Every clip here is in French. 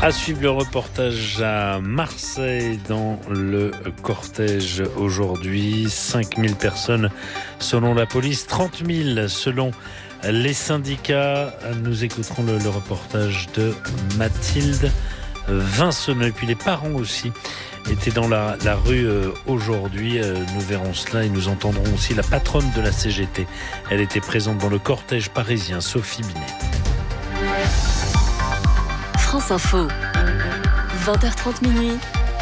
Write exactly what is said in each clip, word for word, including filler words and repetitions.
À suivre le reportage à Marseille dans le cortège aujourd'hui. cinq mille personnes selon la police, trente mille selon les syndicats. Nous écouterons le, le reportage de Mathilde Vinceneux. Et puis les parents aussi étaient dans la, la rue euh, aujourd'hui. Euh, nous verrons cela et nous entendrons aussi la patronne de la C G T. Elle était présente dans le cortège parisien, Sophie Binet. France Info, vingt heures trente minuit.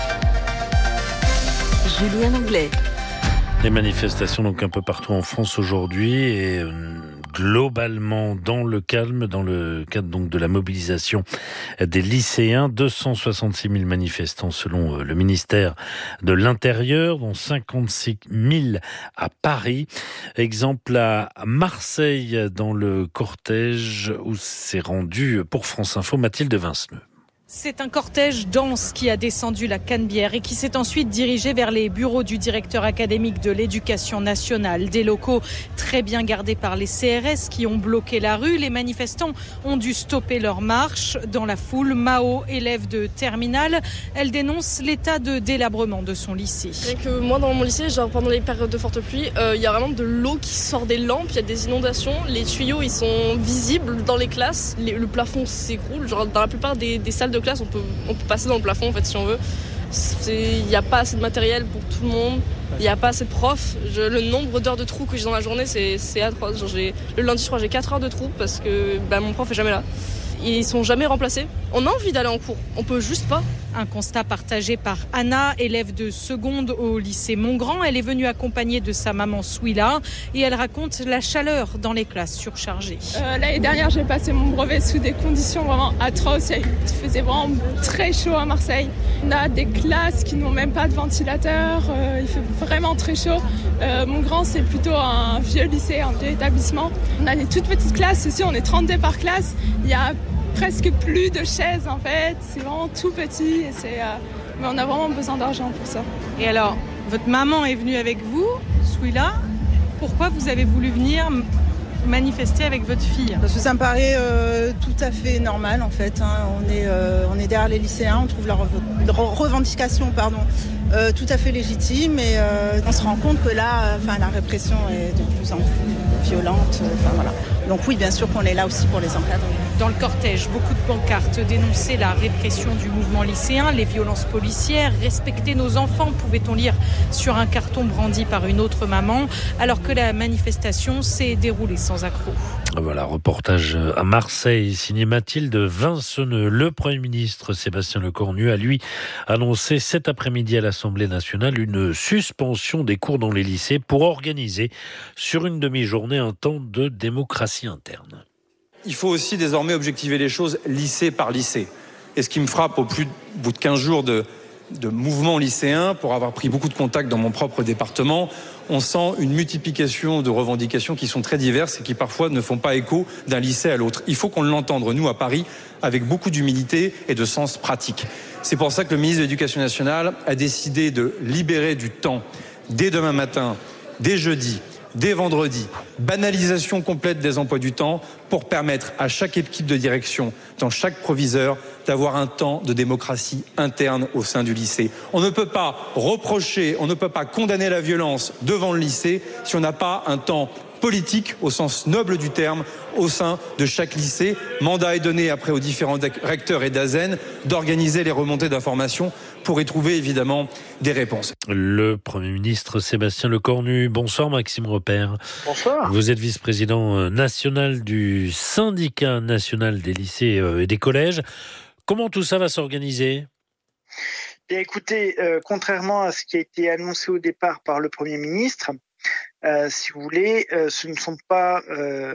Julien Anglais. Les manifestations donc un peu partout en France aujourd'hui et euh, globalement dans le calme, dans le cadre donc de la mobilisation des lycéens. deux cent soixante-six mille manifestants selon euh, le ministère de l'Intérieur, dont cinquante-six mille à Paris. Exemple à Marseille dans le cortège où s'est rendu pour France Info Mathilde Vinceneux. C'est un cortège dense qui a descendu la Canebière et qui s'est ensuite dirigé vers les bureaux du directeur académique de l'Éducation nationale. Des locaux très bien gardés par les C R S qui ont bloqué la rue. Les manifestants ont dû stopper leur marche. Dans la foule, Mao, élève de terminale, elle dénonce l'état de délabrement de son lycée. Rien que moi dans mon lycée, genre pendant les périodes de forte pluie, il euh, y a vraiment de l'eau qui sort des lampes, il y a des inondations, les tuyaux ils sont visibles dans les classes, les, le plafond s'écroule. Genre dans la plupart des, des salles de classe, on peut, on peut passer dans le plafond en fait si on veut. Il n'y a pas assez de matériel pour tout le monde, il n'y a pas assez de profs. Je, le nombre d'heures de trous que j'ai dans la journée, c'est, c'est atroce. Genre, j'ai, le lundi, je crois, j'ai quatre heures de trous parce que bah, mon prof est jamais là. Ils sont jamais remplacés. On a envie d'aller en cours, on peut juste pas. Un constat partagé par Anna, élève de seconde au lycée Montgrand. Elle est venue accompagnée de sa maman Souila et elle raconte la chaleur dans les classes surchargées. Euh, l'année dernière, j'ai passé mon brevet sous des conditions vraiment atroces. Il faisait vraiment très chaud à Marseille. On a des classes qui n'ont même pas de ventilateur. Euh, il fait vraiment très chaud. Euh, Montgrand, c'est plutôt un vieux lycée, un vieux établissement. On a des toutes petites classes. Ici, on est trente-deux par classe. Il y a presque plus de chaises en fait, c'est vraiment tout petit et c'est, euh, mais on a vraiment besoin d'argent pour ça. Et alors, votre maman est venue avec vous, Souila, pourquoi vous avez voulu venir manifester avec votre fille? Parce que ça me paraît euh, tout à fait normal en fait, hein. on, est, euh, on est derrière les lycéens, on trouve leurs rev- revendications pardon, euh, tout à fait légitimes et euh, on se rend compte que là, enfin, la répression est de plus en plus violente, enfin, voilà. Donc oui, bien sûr qu'on est là aussi pour les encadrer. Dans le cortège, beaucoup de pancartes dénonçaient la répression du mouvement lycéen, les violences policières, respecter nos enfants, pouvait-on lire sur un carton brandi par une autre maman, alors que la manifestation s'est déroulée sans accroc. Voilà, reportage à Marseille, signé Mathilde Vinceneux. Le Premier ministre Sébastien Lecornu a lui annoncé cet après-midi à l'Assemblée nationale une suspension des cours dans les lycées pour organiser sur une demi-journée un temps de démocratie interne. Il faut aussi désormais objectiver les choses lycée par lycée. Et ce qui me frappe au plus, au bout de quinze jours de, de mouvement lycéen, pour avoir pris beaucoup de contacts dans mon propre département, on sent une multiplication de revendications qui sont très diverses et qui parfois ne font pas écho d'un lycée à l'autre. Il faut qu'on l'entende, nous, à Paris, avec beaucoup d'humilité et de sens pratique. C'est pour ça que le ministre de l'Éducation nationale a décidé de libérer du temps dès demain matin, dès jeudi, dès vendredi, banalisation complète des emplois du temps pour permettre à chaque équipe de direction, dans chaque proviseur, d'avoir un temps de démocratie interne au sein du lycée. On ne peut pas reprocher, on ne peut pas condamner la violence devant le lycée si on n'a pas un temps politique au sens noble du terme au sein de chaque lycée. Mandat est donné après aux différents recteurs et d'A S E N d'organiser les remontées d'informations pour y trouver évidemment des réponses. Le Premier ministre Sébastien Lecornu. Bonsoir Maxime Repère. Bonsoir. Vous êtes vice-président national du syndicat national des lycées et des collèges. Comment tout ça va s'organiser ? Bien, écoutez, euh, contrairement à ce qui a été annoncé au départ par le Premier ministre, euh, si vous voulez, euh, ce ne sont pas, euh,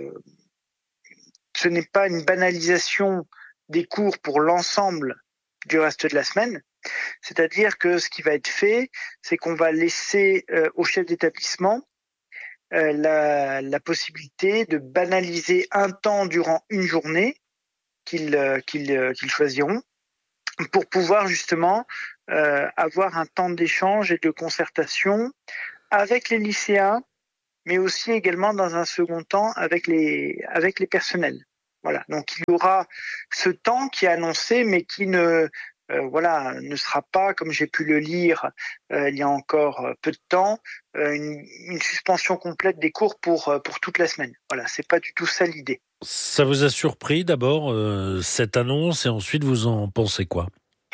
ce n'est pas une banalisation des cours pour l'ensemble du reste de la semaine. C'est-à-dire que ce qui va être fait, c'est qu'on va laisser euh, au chef d'établissement euh, la, la possibilité de banaliser un temps durant une journée qu'ils, euh, qu'ils, euh, qu'ils choisiront pour pouvoir justement euh, avoir un temps d'échange et de concertation avec les lycéens, mais aussi également dans un second temps avec les, avec les personnels. Voilà. Donc il y aura ce temps qui est annoncé, mais qui ne euh, voilà ne sera pas, comme j'ai pu le lire euh, il y a encore peu de temps, euh, une, une suspension complète des cours pour pour toute la semaine. Voilà, c'est pas du tout ça l'idée. Ça vous a surpris d'abord euh, cette annonce et ensuite vous en pensez quoi?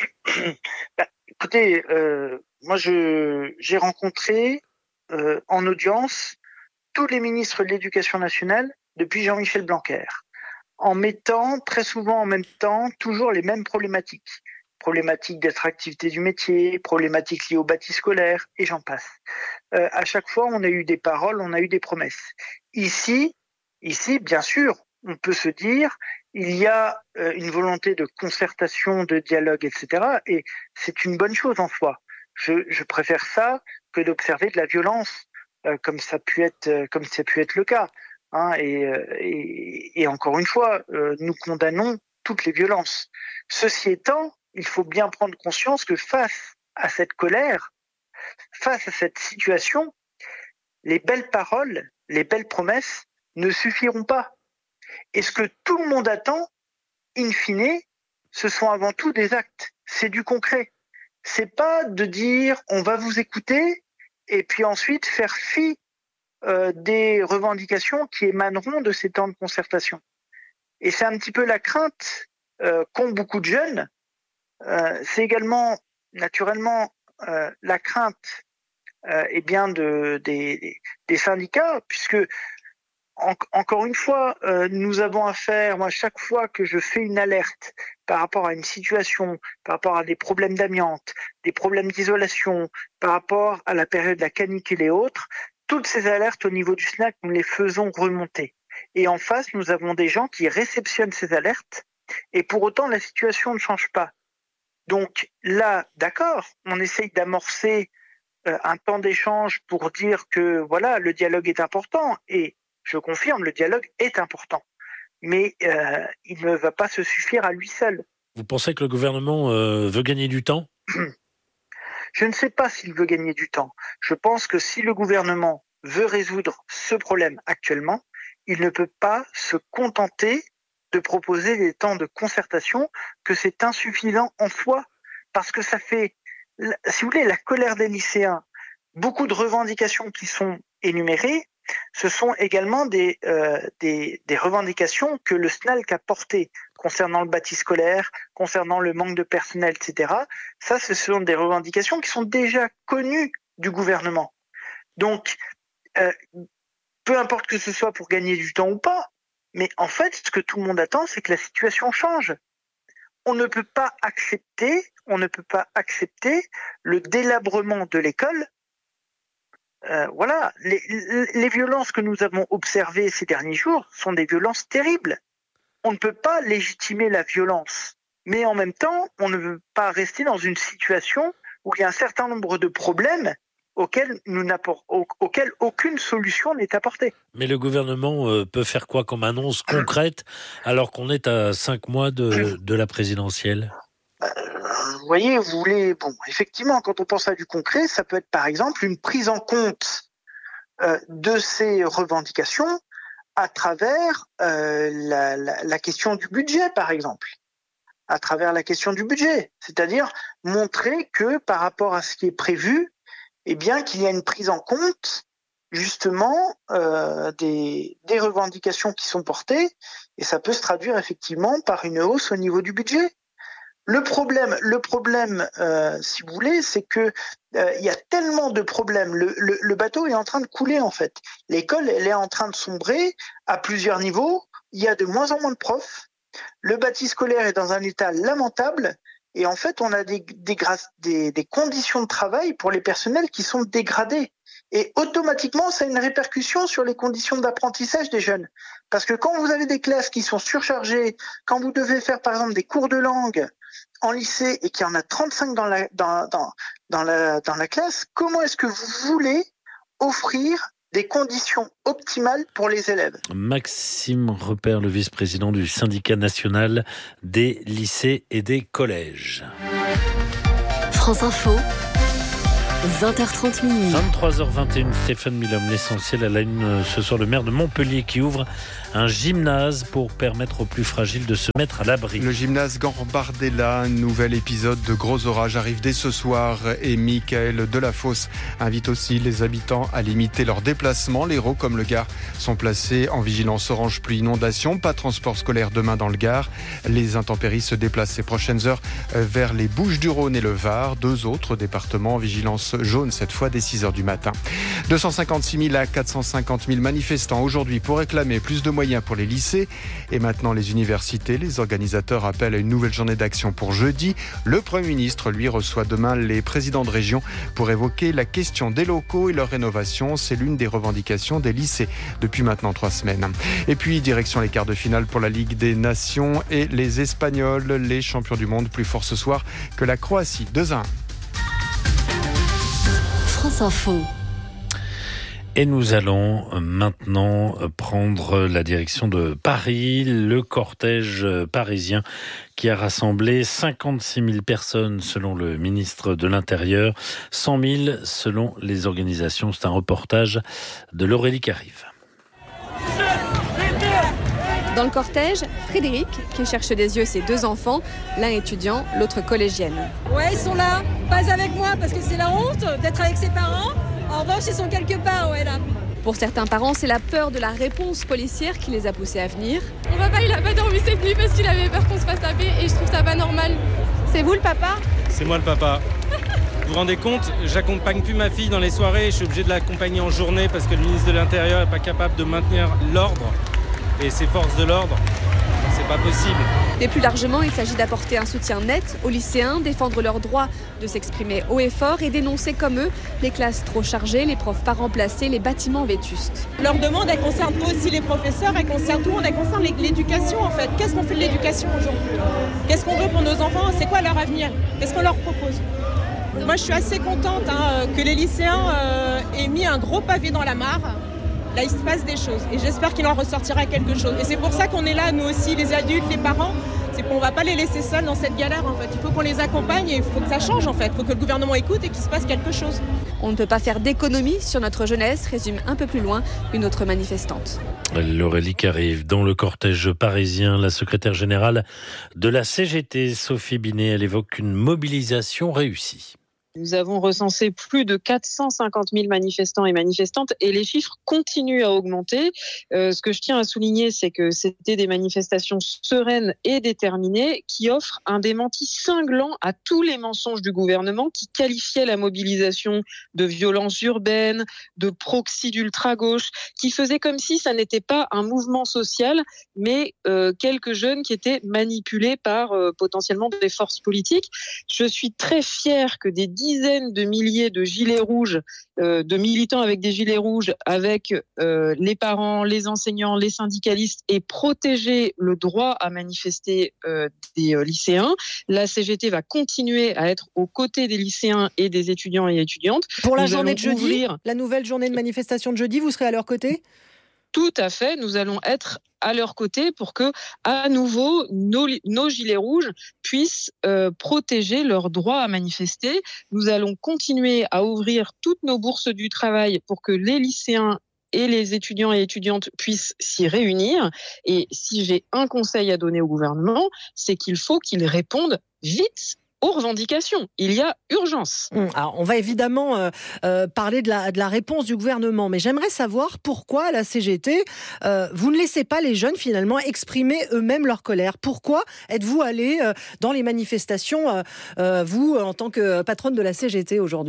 Bah, écoutez, euh, moi je j'ai rencontré euh, en audience tous les ministres de l'Éducation nationale depuis Jean-Michel Blanquer, en mettant très souvent en même temps toujours les mêmes problématiques. Problématiques d'attractivité du métier, problématiques liées au bâti scolaire, et j'en passe. Euh, à chaque fois, on a eu des paroles, on a eu des promesses. Ici, ici, bien sûr, on peut se dire, il y a euh, une volonté de concertation, de dialogue, et cetera. Et c'est une bonne chose en soi. Je, je préfère ça que d'observer de la violence, euh, comme ça a pu être, euh, comme ça a pu être le cas. Hein, et, et, et encore une fois, euh, nous condamnons toutes les violences. Ceci étant, il faut bien prendre conscience que face à cette colère, face à cette situation, les belles paroles, les belles promesses ne suffiront pas. Et ce que tout le monde attend, in fine, ce sont avant tout des actes. C'est du concret. C'est pas de dire on va vous écouter et puis ensuite faire fi Euh, des revendications qui émaneront de ces temps de concertation. Et c'est un petit peu la crainte euh, qu'ont beaucoup de jeunes. Euh, c'est également, naturellement, euh, la crainte euh, eh bien de, des, des syndicats, puisque, en, encore une fois, euh, nous avons affaire, moi, chaque fois que je fais une alerte par rapport à une situation, par rapport à des problèmes d'amiante, des problèmes d'isolation, par rapport à la période de la canicule et autres, toutes ces alertes au niveau du S N A C, nous les faisons remonter. Et en face, nous avons des gens qui réceptionnent ces alertes et pour autant, la situation ne change pas. Donc là, d'accord, on essaye d'amorcer euh, un temps d'échange pour dire que voilà, le dialogue est important et je confirme, le dialogue est important. Mais euh, il ne va pas se suffire à lui seul. Vous pensez que le gouvernement euh, veut gagner du temps ? Je ne sais pas s'il veut gagner du temps. Je pense que si le gouvernement veut résoudre ce problème actuellement, il ne peut pas se contenter de proposer des temps de concertation, que c'est insuffisant en soi, parce que ça fait, si vous voulez, la colère des lycéens, beaucoup de revendications qui sont énumérées, ce sont également des, euh, des, des revendications que le S N A L C a portées concernant le bâti scolaire, concernant le manque de personnel, et cetera. Ça, ce sont des revendications qui sont déjà connues du gouvernement. Donc, euh, peu importe que ce soit pour gagner du temps ou pas, mais en fait, ce que tout le monde attend, c'est que la situation change. On ne peut pas accepter, on ne peut pas accepter le délabrement de l'école. Euh, voilà, les, les violences que nous avons observées ces derniers jours sont des violences terribles. On ne peut pas légitimer la violence, mais en même temps, on ne veut pas rester dans une situation où il y a un certain nombre de problèmes auxquels, nous auxquels aucune solution n'est apportée. Mais le gouvernement euh, peut faire quoi comme annonce concrète alors qu'on est à cinq mois de, de la présidentielle ? Vous voyez, vous voulez, bon, effectivement, quand on pense à du concret, ça peut être par exemple une prise en compte euh, de ces revendications à travers euh, la, la, la question du budget, par exemple, à travers la question du budget, c'est-à-dire montrer que par rapport à ce qui est prévu, eh bien, qu'il y a une prise en compte justement euh, des, des revendications qui sont portées, et ça peut se traduire effectivement par une hausse au niveau du budget. Le problème, le problème, euh, si vous voulez, c'est que euh, il y a tellement de problèmes. Le, le, le bateau est en train de couler en fait. L'école, elle est en train de sombrer à plusieurs niveaux. Il y a de moins en moins de profs. Le bâti scolaire est dans un état lamentable. Et en fait, on a des, des, des, des conditions de travail pour les personnels qui sont dégradées. Et automatiquement, ça a une répercussion sur les conditions d'apprentissage des jeunes. Parce que quand vous avez des classes qui sont surchargées, quand vous devez faire par exemple des cours de langue en lycée et qu'il y en a trente-cinq dans la, dans, dans, dans la, dans la classe, comment est-ce que vous voulez offrir des conditions optimales pour les élèves ? Maxime Repère, le vice-président du syndicat national des lycées et des collèges. France Info. vingt heures trente minutes. vingt-trois heures vingt et une, Stéphane Milhomme, l'essentiel à la une ce soir, le maire de Montpellier qui ouvre un gymnase pour permettre aux plus fragiles de se mettre à l'abri. Le gymnase Gambardella, un nouvel épisode de gros orages arrive dès ce soir et Michael Delafosse invite aussi les habitants à limiter leurs déplacements. Les Hérault comme le Gard sont placés en vigilance orange pluie inondation. Pas de transport scolaire demain dans le Gard. Les intempéries se déplacent ces prochaines heures vers les Bouches-du-Rhône et le Var. Deux autres départements en vigilance jaune cette fois dès six heures du matin. deux cent cinquante-six mille à quatre cent cinquante mille manifestants aujourd'hui pour réclamer plus de moyens pour les lycées et maintenant les universités. Les organisateurs appellent à une nouvelle journée d'action pour jeudi. Le Premier ministre, lui, reçoit demain les présidents de région pour évoquer la question des locaux et leur rénovation. C'est l'une des revendications des lycées depuis maintenant trois semaines. Et puis, direction les quarts de finale pour la Ligue des Nations et les Espagnols, les champions du monde, plus forts ce soir que la Croatie. deux à un. France Info. Et nous allons maintenant prendre la direction de Paris, le cortège parisien qui a rassemblé cinquante-six mille personnes selon le ministre de l'Intérieur, cent mille selon les organisations. C'est un reportage de Laurélie Carive. Dans le cortège, Frédéric, qui cherche des yeux ses deux enfants, l'un étudiant, l'autre collégienne. Ouais, ils sont là, pas avec moi parce que c'est la honte d'être avec ses parents. En revanche, ils sont quelque part, ouais, là. Pour certains parents, c'est la peur de la réponse policière qui les a poussés à venir. Mon papa, il a pas dormi cette nuit parce qu'il avait peur qu'on se fasse taper et je trouve ça pas normal. C'est vous le papa ? C'est moi le papa. Vous vous rendez compte, j'accompagne plus ma fille dans les soirées, je suis obligé de l'accompagner en journée parce que le ministre de l'Intérieur n'est pas capable de maintenir l'ordre et ses forces de l'ordre. C'est pas possible. Et plus largement, il s'agit d'apporter un soutien net aux lycéens, défendre leur droit de s'exprimer haut et fort et dénoncer comme eux les classes trop chargées, les profs pas remplacés, les bâtiments vétustes. Leur demande, elle concerne aussi les professeurs, elle concerne tout le monde, elle concerne l'éducation en fait. Qu'est-ce qu'on fait de l'éducation aujourd'hui ? Qu'est-ce qu'on veut pour nos enfants ? C'est quoi leur avenir ? Qu'est-ce qu'on leur propose ? Moi, je suis assez contente hein, que les lycéens euh, aient mis un gros pavé dans la mare. Là, il se passe des choses et j'espère qu'il en ressortira quelque chose. Et c'est pour ça qu'on est là, nous aussi, les adultes, les parents. C'est qu'on ne va pas les laisser seuls dans cette galère, en fait. Il faut qu'on les accompagne et il faut que ça change, en fait. Il faut que le gouvernement écoute et qu'il se passe quelque chose. On ne peut pas faire d'économie sur notre jeunesse, résume un peu plus loin une autre manifestante. Laurélie qui arrive dans le cortège parisien, la secrétaire générale de la C G T, Sophie Binet, elle évoque une mobilisation réussie. Nous avons recensé plus de quatre cent cinquante mille manifestants et manifestantes et les chiffres continuent à augmenter. Euh, ce que je tiens à souligner, c'est que c'était des manifestations sereines et déterminées qui offrent un démenti cinglant à tous les mensonges du gouvernement qui qualifiaient la mobilisation de violence urbaine, de proxy d'ultra-gauche, qui faisait comme si ça n'était pas un mouvement social, mais euh, quelques jeunes qui étaient manipulés par euh, potentiellement des forces politiques. Je suis très fière que des dizaines de milliers de gilets rouges, euh, de militants avec des gilets rouges, avec euh, les parents, les enseignants, les syndicalistes, et protéger le droit à manifester euh, des euh, lycéens. La C G T va continuer à être aux côtés des lycéens et des étudiants et étudiantes. Pour la Nous journée de jeudi, ouvrir... la nouvelle journée de manifestation de jeudi, vous serez à leur côté ? Tout à fait, nous allons être à leur côté pour que, à nouveau, nos, nos gilets rouges puissent euh, protéger leur droit à manifester. Nous allons continuer à ouvrir toutes nos bourses du travail pour que les lycéens et les étudiants et étudiantes puissent s'y réunir. Et si j'ai un conseil à donner au gouvernement, c'est qu'il faut qu'il réponde vite aux revendications. Il y a urgence. Alors, on va évidemment euh, euh, parler de la, de la réponse du gouvernement, mais j'aimerais savoir pourquoi la C G T, euh, vous ne laissez pas les jeunes finalement exprimer eux-mêmes leur colère. Pourquoi êtes-vous allé euh, dans les manifestations, euh, euh, vous, en tant que patronne de la C G T aujourd'hui ?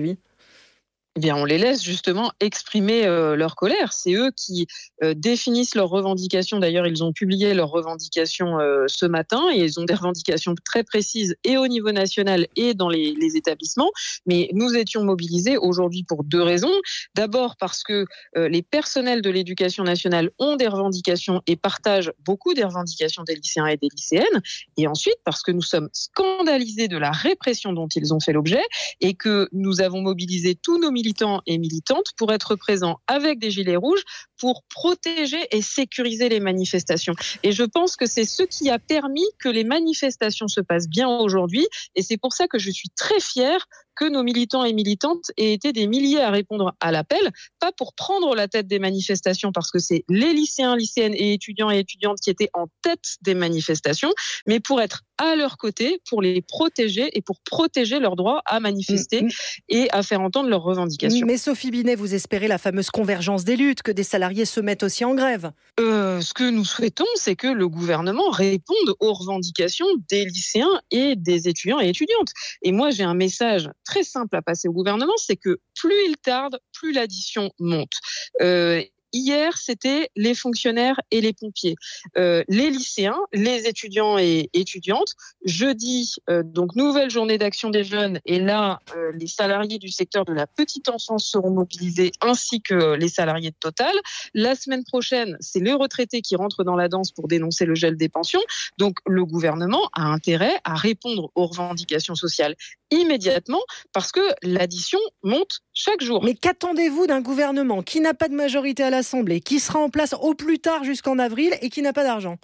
Eh bien, on les laisse justement exprimer euh, leur colère. C'est eux qui euh, définissent leurs revendications. D'ailleurs, ils ont publié leurs revendications euh, ce matin et ils ont des revendications très précises et au niveau national et dans les, les établissements. Mais nous étions mobilisés aujourd'hui pour deux raisons. D'abord parce que euh, les personnels de l'éducation nationale ont des revendications et partagent beaucoup des revendications des lycéens et des lycéennes. Et ensuite parce que nous sommes scandalisés de la répression dont ils ont fait l'objet et que nous avons mobilisé tous nos militants et militantes pour être présents avec des gilets rouges pour protéger et sécuriser les manifestations. Et je pense que c'est ce qui a permis que les manifestations se passent bien aujourd'hui et c'est pour ça que je suis très fière que nos militants et militantes aient été des milliers à répondre à l'appel, pas pour prendre la tête des manifestations, parce que c'est les lycéens, lycéennes et étudiants et étudiantes qui étaient en tête des manifestations, mais pour être à leur côté, pour les protéger et pour protéger leur droit à manifester mmh. et à faire entendre leurs revendications. Mais Sophie Binet, vous espérez la fameuse convergence des luttes, que des salariés se mettent aussi en grève? euh, Ce que nous souhaitons, c'est que le gouvernement réponde aux revendications des lycéens et des étudiants et étudiantes. Et moi, j'ai un message très simple à passer au gouvernement, c'est que plus il tarde, plus l'addition monte. Euh, Hier, c'était les fonctionnaires et les pompiers. Euh, les lycéens, les étudiants et étudiantes. Jeudi, euh, donc nouvelle journée d'action des jeunes. Et là, euh, les salariés du secteur de la petite enfance seront mobilisés, ainsi que les salariés de Total. La semaine prochaine, c'est les retraités qui rentrent dans la danse pour dénoncer le gel des pensions. Donc, le gouvernement a intérêt à répondre aux revendications sociales immédiatement, parce que l'addition monte chaque jour. Mais qu'attendez-vous d'un gouvernement qui n'a pas de majorité à l'Assemblée, qui sera en place au plus tard jusqu'en avril et qui n'a pas d'argent?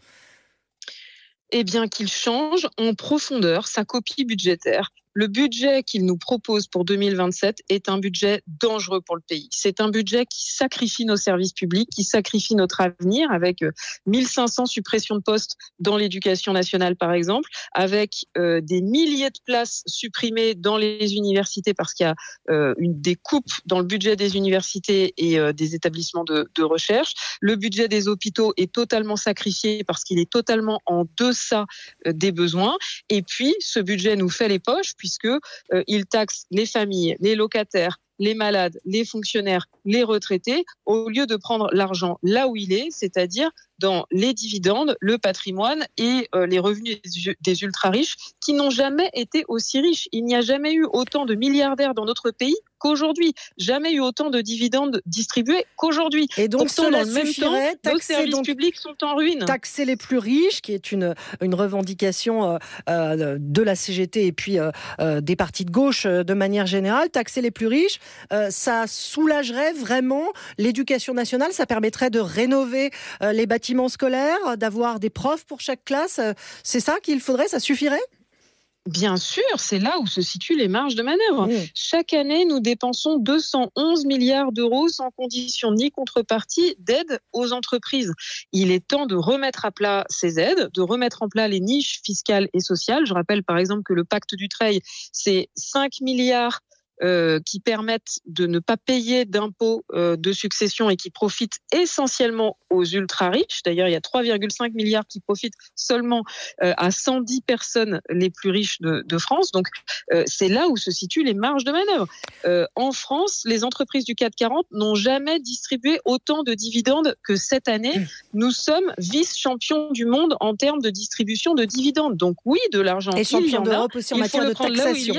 Eh bien, qu'il change en profondeur sa copie budgétaire. Le budget qu'il nous propose pour deux mille vingt-sept est un budget dangereux pour le pays. C'est un budget qui sacrifie nos services publics, qui sacrifie notre avenir, avec mille cinq cents suppressions de postes dans l'éducation nationale, par exemple, avec euh, des milliers de places supprimées dans les universités parce qu'il y a euh, une, des coupes dans le budget des universités et euh, des établissements de, de recherche. Le budget des hôpitaux est totalement sacrifié parce qu'il est totalement en deçà euh, des besoins. Et puis, ce budget nous fait les poches, puisque euh, il taxe les familles, les locataires, les malades, les fonctionnaires, les retraités, au lieu de prendre l'argent là où il est, c'est-à-dire dans les dividendes, le patrimoine et euh, les revenus des, des ultra-riches qui n'ont jamais été aussi riches. Il n'y a jamais eu autant de milliardaires dans notre pays qu'aujourd'hui. Jamais eu autant de dividendes distribués qu'aujourd'hui. Et donc, pourtant, cela dans le même temps, taxer, nos services donc, publics sont en ruine. Taxer les plus riches, qui est une, une revendication euh, euh, de la C G T et puis euh, euh, des partis de gauche euh, de manière générale, taxer les plus riches, euh, ça soulagerait vraiment l'éducation nationale, ça permettrait de rénover euh, les bâtiments scolaires, d'avoir des profs pour chaque classe. C'est ça qu'il faudrait, ça suffirait ? Bien sûr, c'est là où se situent les marges de manœuvre. Mmh. Chaque année, nous dépensons deux cent onze milliards d'euros sans condition ni contrepartie d'aide aux entreprises. Il est temps de remettre à plat ces aides, de remettre en plat les niches fiscales et sociales. Je rappelle par exemple que le pacte Dutreil, c'est cinq milliards Euh, qui permettent de ne pas payer d'impôts euh, de succession et qui profitent essentiellement aux ultra-riches. D'ailleurs, il y a trois virgule cinq milliards qui profitent seulement euh, à cent dix personnes les plus riches de, de France. Donc, euh, c'est là où se situent les marges de manœuvre. Euh, en France, les entreprises du C A C quarante n'ont jamais distribué autant de dividendes que cette année. Nous sommes vice-champions du monde en termes de distribution de dividendes. Donc oui, de l'argent, et champion d'Europe a, aussi en matière de taxation.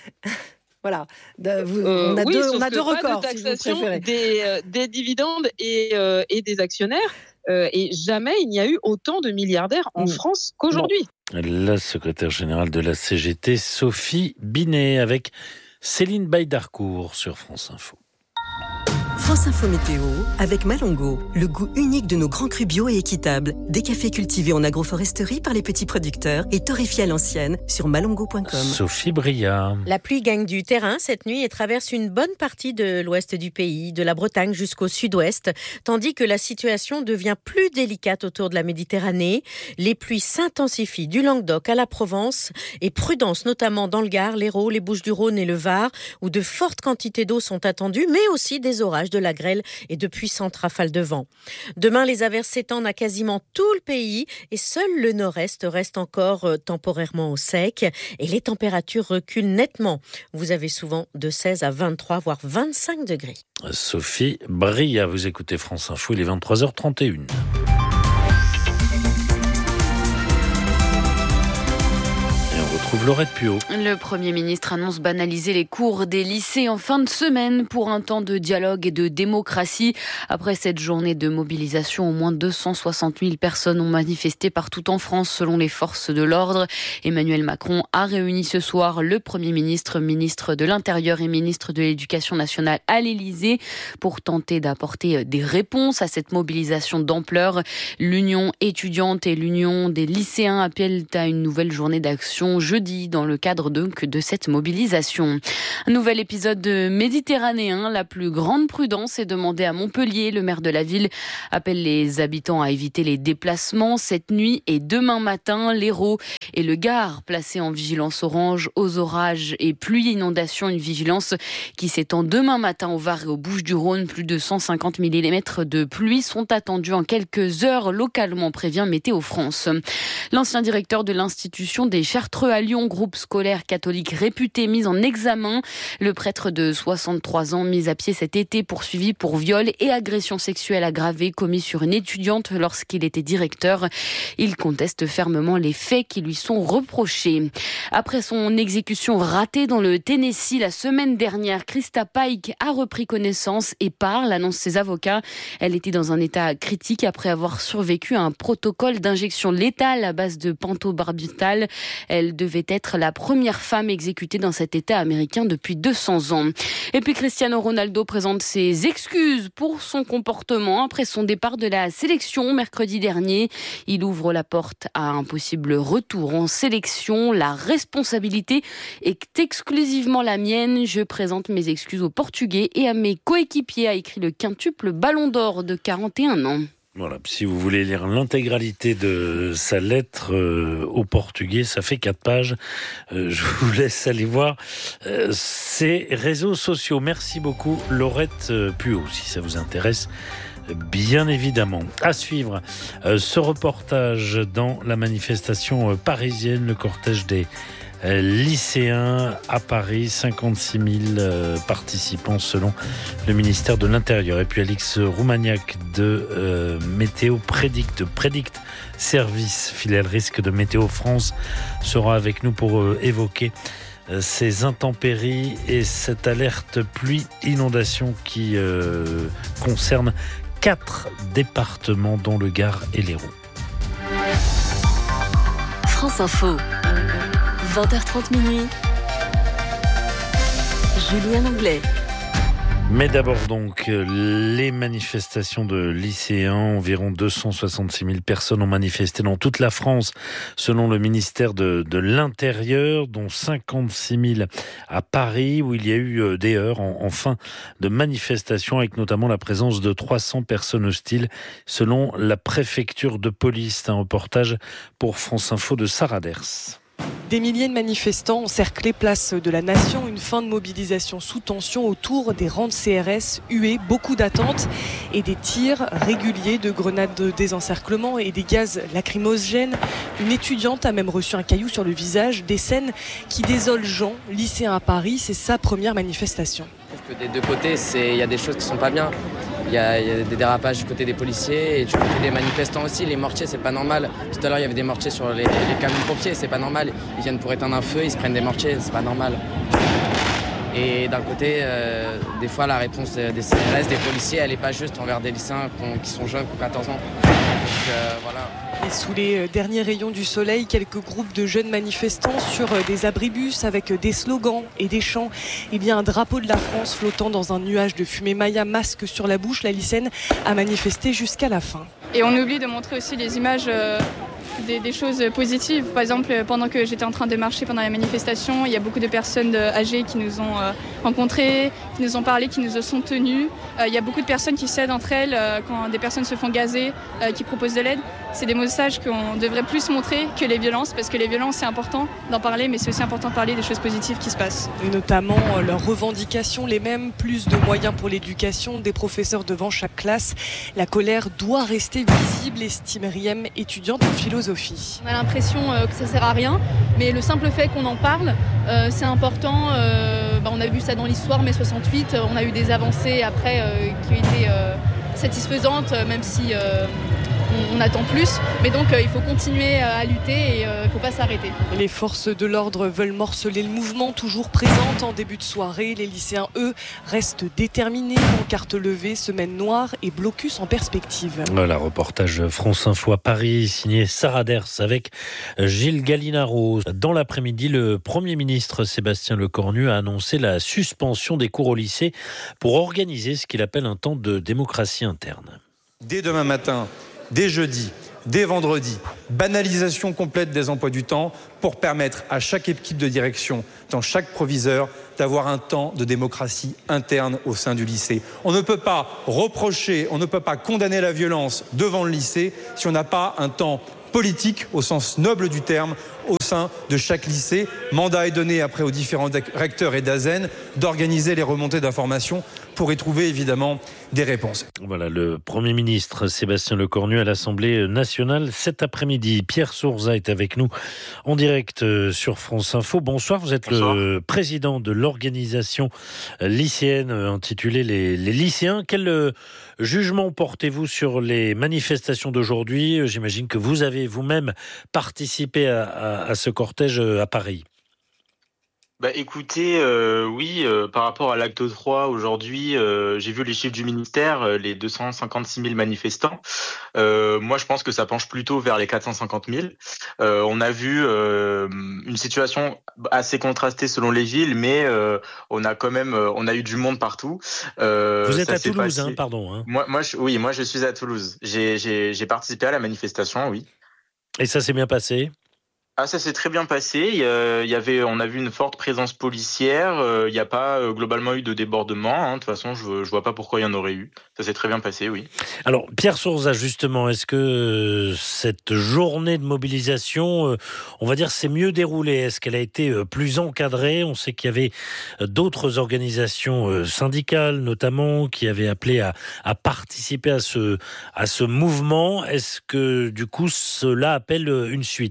Voilà, de, vous, euh, on a oui, deux, on a deux records, pas de taxation si vous préférez. Des, euh, des dividendes et, euh, et des actionnaires. Euh, et jamais il n'y a eu autant de milliardaires en mmh. France qu'aujourd'hui. Bon. La secrétaire générale de la C G T, Sophie Binet, avec Céline Baye-Darcourt sur France Info. France Info Météo avec Malongo, le goût unique de nos grands crus bio et équitables. Des cafés cultivés en agroforesterie par les petits producteurs et torréfiés à l'ancienne sur malongo point com. Sophie Bria. La pluie gagne du terrain cette nuit et traverse une bonne partie de l'ouest du pays, de la Bretagne jusqu'au sud-ouest, tandis que la situation devient plus délicate autour de la Méditerranée. Les pluies s'intensifient du Languedoc à la Provence et prudence notamment dans le Gard, l'Hérault, les Bouches-du-Rhône et le Var, où de fortes quantités d'eau sont attendues, mais aussi des orages, de la grêle et de puissantes rafales de vent. Demain, les averses s'étendent à quasiment tout le pays et seul le nord-est reste encore euh, temporairement au sec et les températures reculent nettement. Vous avez souvent de seize à vingt-trois, voire vingt-cinq degrés. Sophie Bria, vous écoutez France Info, il est vingt-trois heures trente et une. Trouve Laurette Puot. Le Premier ministre annonce banaliser les cours des lycées en fin de semaine pour un temps de dialogue et de démocratie. Après cette journée de mobilisation, au moins deux cent soixante mille personnes ont manifesté partout en France selon les forces de l'ordre. Emmanuel Macron a réuni ce soir le Premier ministre, ministre de l'Intérieur et ministre de l'Éducation nationale à l'Élysée pour tenter d'apporter des réponses à cette mobilisation d'ampleur. L'Union étudiante et l'Union des lycéens appellent à une nouvelle journée d'action jeudi jeudi dans le cadre donc de cette mobilisation. Un nouvel épisode méditerranéen. La plus grande prudence est demandée à Montpellier. Le maire de la ville appelle les habitants à éviter les déplacements cette nuit et demain matin. L'Hérault et le Gard placés en vigilance orange aux orages et pluie inondation. Une vigilance qui s'étend demain matin au Var et aux Bouches-du-Rhône. Plus de cent cinquante millimètres de pluie sont attendus en quelques heures localement, prévient Météo France. L'ancien directeur de l'institution des Chartreux à Lyon, groupe scolaire catholique réputé, mis en examen. Le prêtre de soixante-trois ans, mis à pied cet été, poursuivi pour viol et agression sexuelle aggravée commis sur une étudiante lorsqu'il était directeur. Il conteste fermement les faits qui lui sont reprochés. Après son exécution ratée dans le Tennessee la semaine dernière, Krista Pike a repris connaissance et parle, annoncent ses avocats. Elle était dans un état critique après avoir survécu à un protocole d'injection létale à base de pentobarbital. Elle devait être la première femme exécutée dans cet état américain depuis deux cents ans. Et puis Cristiano Ronaldo présente ses excuses pour son comportement après son départ de la sélection mercredi dernier. Il ouvre la porte à un possible retour en sélection. La responsabilité est exclusivement la mienne. Je présente mes excuses aux Portugais et à mes coéquipiers, a écrit le quintuple Ballon d'Or de quarante et un ans. Voilà, si vous voulez lire l'intégralité de sa lettre euh, au Portugais, ça fait quatre pages. Euh, je vous laisse aller voir euh, ces réseaux sociaux. Merci beaucoup, Laurette euh, Puot, si ça vous intéresse. Bien évidemment. À suivre euh, ce reportage dans la manifestation euh, parisienne, le cortège des euh, lycéens à Paris, cinquante-six mille euh, participants selon le ministère de l'Intérieur. Et puis Alix Roumaniac de euh, Météo Prédicte, Prédicte Service, filiale risque de Météo France, sera avec nous pour euh, évoquer euh, ces intempéries et cette alerte pluie-inondation qui euh, concerne quatre départements dont le Gard et l'Hérault. France Info, vingt heures trente minuit. Julien Anglais. Mais d'abord donc, les manifestations de lycéens, environ deux cent soixante-six mille personnes ont manifesté dans toute la France, selon le ministère de, de l'Intérieur, dont cinquante-six mille à Paris, où il y a eu des heurts en, en fin de manifestation, avec notamment la présence de trois cents personnes hostiles, selon la préfecture de police. Un reportage pour France Info de Sarah Ders. Des milliers de manifestants ont cerclé place de la Nation, une fin de mobilisation sous tension autour des rangs de C R S, huées, beaucoup d'attentes et des tirs réguliers de grenades de désencerclement et des gaz lacrymogènes. Une étudiante a même reçu un caillou sur le visage, des scènes qui désolent Jean, lycéen à Paris, c'est sa première manifestation. Je trouve que des deux côtés, il y a des choses qui ne sont pas bien. Il y, a, il y a des dérapages du côté des policiers et du côté des manifestants aussi. Les mortiers, c'est pas normal. Tout à l'heure, il y avait des mortiers sur les, les camions pompiers, c'est pas normal. Ils viennent pour éteindre un feu, ils se prennent des mortiers, c'est pas normal. Et d'un côté, euh, des fois, la réponse des C R S, des policiers, elle n'est pas juste envers des lycéens qui sont jeunes, qui ont quatorze ans. Donc euh, voilà. Et sous les derniers rayons du soleil, quelques groupes de jeunes manifestants sur des abribus avec des slogans et des chants. Et bien un drapeau de la France flottant dans un nuage de fumée Maya, masque sur la bouche. La lycéenne a manifesté jusqu'à la fin. Et on oublie de montrer aussi les images euh, des, des choses positives. Par exemple, pendant que j'étais en train de marcher pendant la manifestation, il y a beaucoup de personnes âgées qui nous ont euh, rencontrés, qui nous ont parlé, qui nous sont tenues. Euh, il y a beaucoup de personnes qui s'aident entre elles euh, quand des personnes se font gazer, euh, qui proposent de l'aide. C'est des messages qu'on devrait plus montrer que les violences, parce que les violences, c'est important d'en parler, mais c'est aussi important de parler des choses positives qui se passent. Et notamment euh, leurs revendications, les mêmes, plus de moyens pour l'éducation, des professeurs devant chaque classe. La colère doit rester visible, estime Riem, étudiante en philosophie. On a l'impression euh, que ça sert à rien, mais le simple fait qu'on en parle, euh, c'est important. Euh, bah, on a vu ça dans l'histoire, mai soixante-huit, on a eu des avancées après euh, qui ont été euh, satisfaisantes, même si... Euh, on attend plus, mais donc euh, il faut continuer à lutter et il euh, ne faut pas s'arrêter. Les forces de l'ordre veulent morceler le mouvement, toujours présente en début de soirée. Les lycéens, eux, restent déterminés. Pancarte levée, semaine noire et blocus en perspective. Voilà, reportage France Info à Paris, signé Sarah Ders avec Gilles Gallinaro. Dans l'après-midi, le Premier ministre Sébastien Lecornu a annoncé la suspension des cours au lycée pour organiser ce qu'il appelle un temps de démocratie interne. Dès demain matin, dès jeudi, dès vendredi. Banalisation complète des emplois du temps pour permettre à chaque équipe de direction, dans chaque proviseur, d'avoir un temps de démocratie interne au sein du lycée. On ne peut pas reprocher, on ne peut pas condamner la violence devant le lycée si on n'a pas un temps politique au sens noble du terme au sein de chaque lycée. Mandat est donné après aux différents recteurs et d'A S E N d'organiser les remontées d'informations pour y trouver évidemment des réponses. Voilà, le Premier ministre Sébastien Lecornu à l'Assemblée nationale cet après-midi. Pierre Sourza est avec nous en direct sur France Info. Bonsoir, vous êtes Bonsoir. le président de l'organisation lycéenne intitulée les, les lycéens. Quel jugement portez-vous sur les manifestations d'aujourd'hui ? J'imagine que vous avez vous-même participé à, à, à ce cortège à Paris. Bah écoutez, euh, oui, euh, par rapport à l'acte trois aujourd'hui, euh, j'ai vu les chiffres du ministère, euh, les deux cent cinquante-six mille manifestants. Euh, moi, je pense que ça penche plutôt vers les quatre cent cinquante mille. Euh, on a vu euh, une situation assez contrastée selon les villes, mais euh, on a quand même, on a eu du monde partout. Euh, Vous êtes à Toulouse, passé... hein, pardon. Hein. Moi, moi, je, oui, moi, je suis à Toulouse. J'ai, j'ai, j'ai participé à la manifestation, oui. Et ça s'est bien passé ? Ah, ça s'est très bien passé. Il y avait, on a vu une forte présence policière. Il n'y a pas globalement eu de débordement. Hein. De toute façon, je ne vois pas pourquoi il y en aurait eu. Ça s'est très bien passé, oui. Alors, Pierre Sourza, justement, est-ce que cette journée de mobilisation, on va dire, s'est mieux déroulée ? Est-ce qu'elle a été plus encadrée ? On sait qu'il y avait d'autres organisations syndicales, notamment, qui avaient appelé à, à participer à ce, à ce mouvement. Est-ce que, du coup, cela appelle une suite ?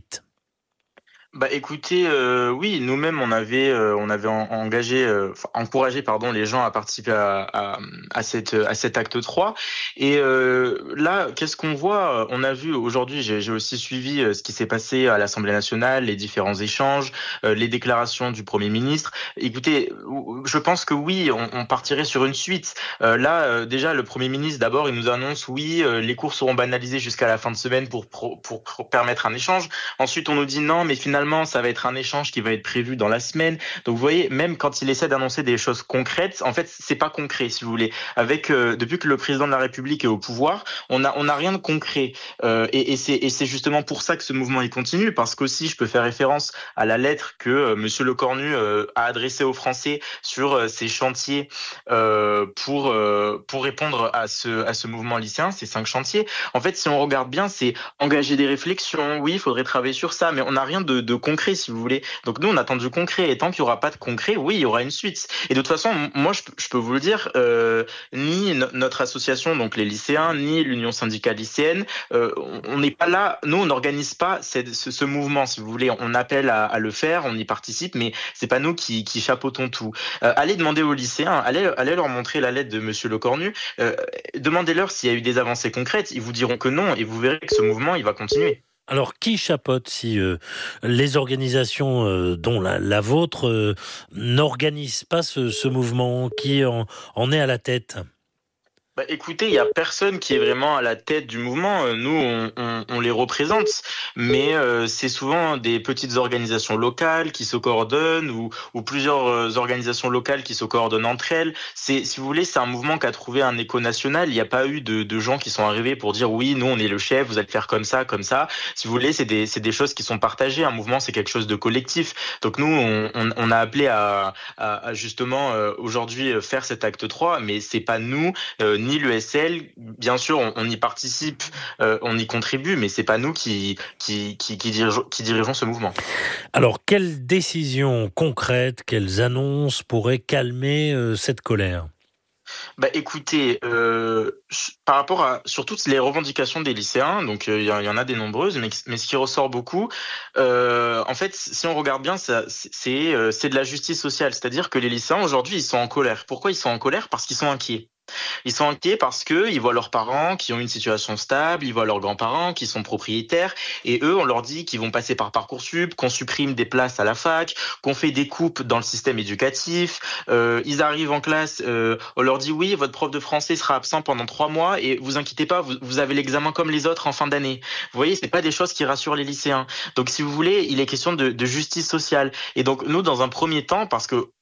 Bah écoutez, euh, oui, nous-mêmes on avait euh, on avait en, engagé, euh, encouragé pardon les gens à participer à, à, à cette à cet acte trois. Et euh, là, qu'est-ce qu'on voit ? On a vu aujourd'hui, j'ai, j'ai aussi suivi ce qui s'est passé à l'Assemblée nationale, les différents échanges, euh, les déclarations du Premier ministre. Écoutez, je pense que oui, on, on partirait sur une suite. Euh, là, euh, déjà, le Premier ministre, d'abord, il nous annonce oui, euh, les cours seront banalisés jusqu'à la fin de semaine pour pour, pour pour permettre un échange. Ensuite, on nous dit non, mais finalement ça va être un échange qui va être prévu dans la semaine. Donc vous voyez, même quand il essaie d'annoncer des choses concrètes, en fait, c'est pas concret, si vous voulez. Avec euh, depuis que le président de la République est au pouvoir, on a on a rien de concret. Euh, et, et c'est et c'est justement pour ça que ce mouvement il continue, parce qu'aussi je peux faire référence à la lettre que euh, Monsieur Lecornu euh, a adressée aux Français sur euh, ces chantiers euh, pour euh, pour répondre à ce à ce mouvement lycéen, ces cinq chantiers. En fait, si on regarde bien, c'est engager des réflexions. Oui, il faudrait travailler sur ça, mais on n'a rien de, de concret, si vous voulez. Donc nous, on attend du concret. Et tant qu'il n'y aura pas de concret, oui, il y aura une suite. Et de toute façon, moi, je, je peux vous le dire, euh, ni no- notre association, donc les lycéens, ni l'Union syndicale lycéenne, euh, on n'est pas là. Nous, on n'organise pas cette, ce, ce mouvement, si vous voulez. On appelle à, à le faire, on y participe, mais c'est pas nous qui, qui chapeautons tout. Euh, allez demander aux lycéens, allez, allez leur montrer la lettre de Monsieur Lecornu, euh, demandez-leur s'il y a eu des avancées concrètes. Ils vous diront que non, et vous verrez que ce mouvement, il va continuer. Alors, qui chapeaute si euh, les organisations, euh, dont la, la vôtre, euh, n'organisent pas ce, ce mouvement ? Qui en, en est à la tête ? Bah, écoutez, il y a personne qui est vraiment à la tête du mouvement. Nous, on, on, on les représente, mais euh, c'est souvent des petites organisations locales qui se coordonnent ou, ou plusieurs organisations locales qui se coordonnent entre elles. C'est, si vous voulez, c'est un mouvement qui a trouvé un écho national. Il n'y a pas eu de, de gens qui sont arrivés pour dire oui, nous, on est le chef, vous allez faire comme ça, comme ça. Si vous voulez, c'est des, c'est des choses qui sont partagées. Un mouvement, c'est quelque chose de collectif. Donc nous, on, on, on a appelé à, à, à justement euh, aujourd'hui faire cet acte trois, mais c'est pas nous. Euh, ni l'U S L, bien sûr, on, on y participe, euh, on y contribue, mais c'est pas nous qui qui qui, qui, dirige, qui dirigeons ce mouvement. Alors, quelles décisions concrètes, quelles annonces pourraient calmer euh, cette colère ? Bah écoutez, euh, par rapport à sur toutes les revendications des lycéens, donc il euh, y, y en a des nombreuses, mais, mais ce qui ressort beaucoup, euh, en fait, si on regarde bien, ça, c'est euh, c'est de la justice sociale, c'est-à-dire que les lycéens aujourd'hui ils sont en colère. Pourquoi ils sont en colère ? Parce qu'ils sont inquiets. Ils sont inquiets parce que ils voient leurs parents qui ont une situation stable, ils voient leurs grands-parents qui sont propriétaires, et eux, on leur dit qu'ils vont passer par Parcoursup, qu'on supprime des places à la fac, qu'on fait des coupes dans le système éducatif. Euh, ils arrivent en classe, euh, on leur dit oui, votre prof de français sera absent pendant trois mois et vous inquiétez pas, vous, vous avez l'examen comme les autres en fin d'année. Vous voyez, c'est pas des choses qui rassurent les lycéens. Donc, si vous voulez, il est question de, de justice sociale. Et donc, nous, dans un premier temps, parce que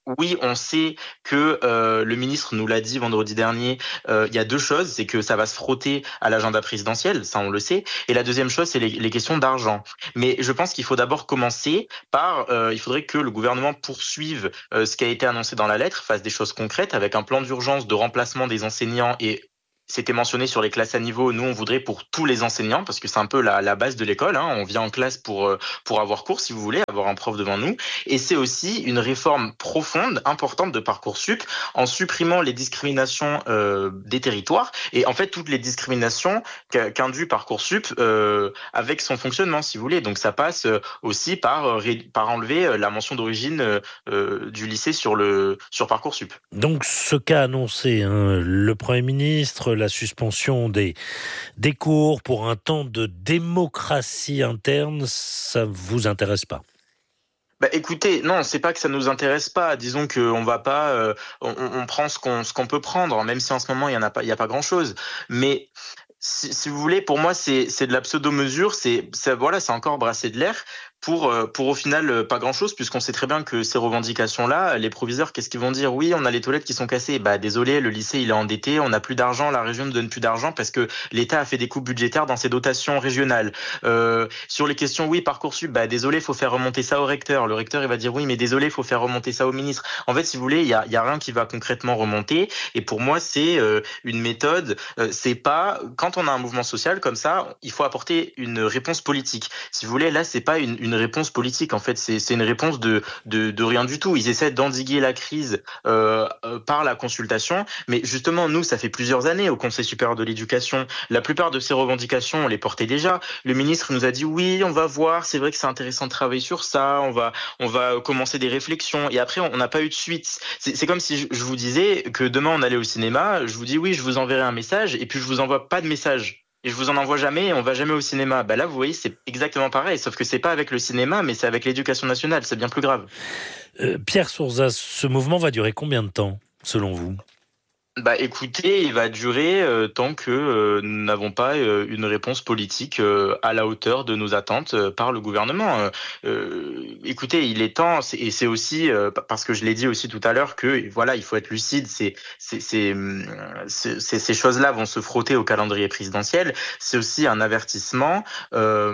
oui, on sait que euh, le ministre nous l'a dit vendredi dernier, euh, il y a deux choses, c'est que ça va se frotter à l'agenda présidentiel, ça on le sait, et la deuxième chose, c'est les, les questions d'argent. Mais je pense qu'il faut d'abord commencer par, euh, il faudrait que le gouvernement poursuive euh, ce qui a été annoncé dans la lettre, fasse des choses concrètes avec un plan d'urgence de remplacement des enseignants et c'était mentionné sur les classes à niveau. Nous, on voudrait pour tous les enseignants, parce que c'est un peu la, la base de l'école. Hein. On vient en classe pour pour avoir cours, si vous voulez, avoir un prof devant nous. Et c'est aussi une réforme profonde, importante de Parcoursup, en supprimant les discriminations euh, des territoires et en fait toutes les discriminations qu'induit Parcoursup euh, avec son fonctionnement, si vous voulez. Donc ça passe aussi par par enlever la mention d'origine euh, du lycée sur le sur Parcoursup. Donc ce qu'a annoncé hein, le Premier ministre, la suspension des, des cours pour un temps de démocratie interne, ça ne vous intéresse pas ? Bah écoutez, non, c'est pas que ça nous intéresse pas. Disons qu'on va pas, euh, on, on prend ce qu'on ce qu'on peut prendre, même si en ce moment il y en a pas, il y a pas grand chose. Mais si, si vous voulez, pour moi c'est c'est de la pseudo-mesure, c'est ça, voilà, c'est encore brasser de l'air. Pour, pour au final pas grand-chose, puisqu'on sait très bien que ces revendications-là, les proviseurs, qu'est-ce qu'ils vont dire ? Oui, on a les toilettes qui sont cassées. Bah désolé, le lycée il est endetté, on n'a plus d'argent, la région ne donne plus d'argent parce que l'État a fait des coupes budgétaires dans ses dotations régionales. Euh, sur les questions, oui, Parcoursup, bah désolé, faut faire remonter ça au recteur. Le recteur il va dire oui, mais désolé, faut faire remonter ça au ministre. En fait, si vous voulez, il y a, y a rien qui va concrètement remonter. Et pour moi, c'est euh, une méthode. Euh, c'est pas quand on a un mouvement social comme ça, il faut apporter une réponse politique. Si vous voulez, là, c'est pas une, une réponse politique, en fait, c'est, c'est une réponse de, de, de rien du tout. Ils essaient d'endiguer la crise euh, euh, par la consultation, mais justement, nous, ça fait plusieurs années au Conseil supérieur de l'éducation. La plupart de ces revendications, on les portait déjà. Le ministre nous a dit oui, on va voir, c'est vrai que c'est intéressant de travailler sur ça, on va, on va commencer des réflexions, et après, on n'a pas eu de suite. C'est, c'est comme si je, je vous disais que demain, on allait au cinéma, je vous dis oui, je vous enverrai un message, et puis je vous envoie pas de message. Et je vous en envoie jamais et on va jamais au cinéma. Bah là, vous voyez, c'est exactement pareil, sauf que c'est pas avec le cinéma, mais c'est avec l'éducation nationale. C'est bien plus grave. Euh, Pierre Sourzas, ce mouvement va durer combien de temps, selon vous ? Bah écoutez, il va durer euh, tant que euh, nous n'avons pas euh, une réponse politique euh, à la hauteur de nos attentes euh, par le gouvernement. Euh, euh, écoutez, il est temps, c'est, et c'est aussi euh, parce que je l'ai dit aussi tout à l'heure que voilà, il faut être lucide. C'est, c'est, c'est, c'est, c'est ces choses-là vont se frotter au calendrier présidentiel. C'est aussi un avertissement euh,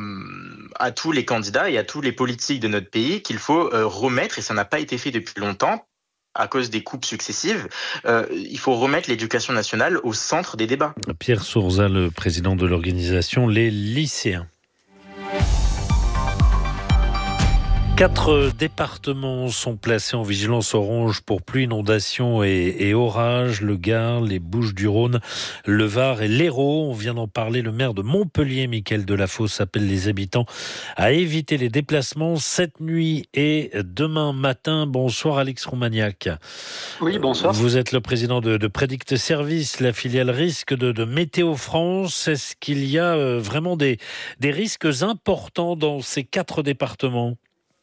à tous les candidats et à tous les politiques de notre pays qu'il faut euh, remettre, et ça n'a pas été fait depuis longtemps, à cause des coupes successives, euh, il faut remettre l'éducation nationale au centre des débats. Pierre Sourzas, le président de l'organisation Les Lycéens. Quatre départements sont placés en vigilance orange pour pluie, inondations et, et orages. Le Gard, les Bouches-du-Rhône, le Var et l'Hérault. On vient d'en parler. Le maire de Montpellier, Mickaël Delafosse, appelle les habitants à éviter les déplacements cette nuit et demain matin. Bonsoir Alex Roumaniac. Oui, bonsoir. Vous êtes le président de, de Predict Service, la filiale risque de, de Météo France. Est-ce qu'il y a vraiment des, des risques importants dans ces quatre départements ?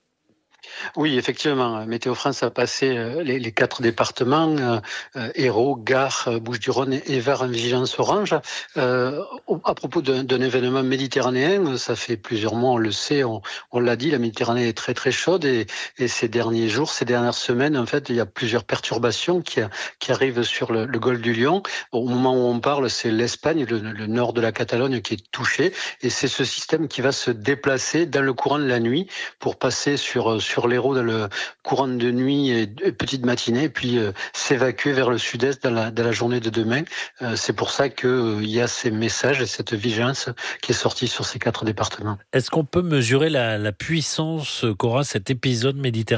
Oui, effectivement, Météo France a passé les, les quatre départements, euh, Hérault, Gard, Bouches-du-Rhône et Var en vigilance orange. Euh, à propos d'un, d'un événement méditerranéen, ça fait plusieurs mois, on le sait, on, on l'a dit, la Méditerranée est très très chaude et, et ces derniers jours, ces dernières semaines, en fait, il y a plusieurs perturbations qui, qui arrivent sur le, le golfe du Lion. Au moment où on parle, c'est l'Espagne, le, le nord de la Catalogne qui est touché, et c'est ce système qui va se déplacer dans le courant de la nuit pour passer sur sur l'Hérault dans le courant de nuit et petite matinée, et puis euh, s'évacuer vers le sud-est dans la, dans la journée de demain. Euh, c'est pour ça qu'il euh, y a ces messages et cette vigilance qui est sortie sur ces quatre départements. Est-ce qu'on peut mesurer la, la puissance qu'aura cet épisode méditerranéen ?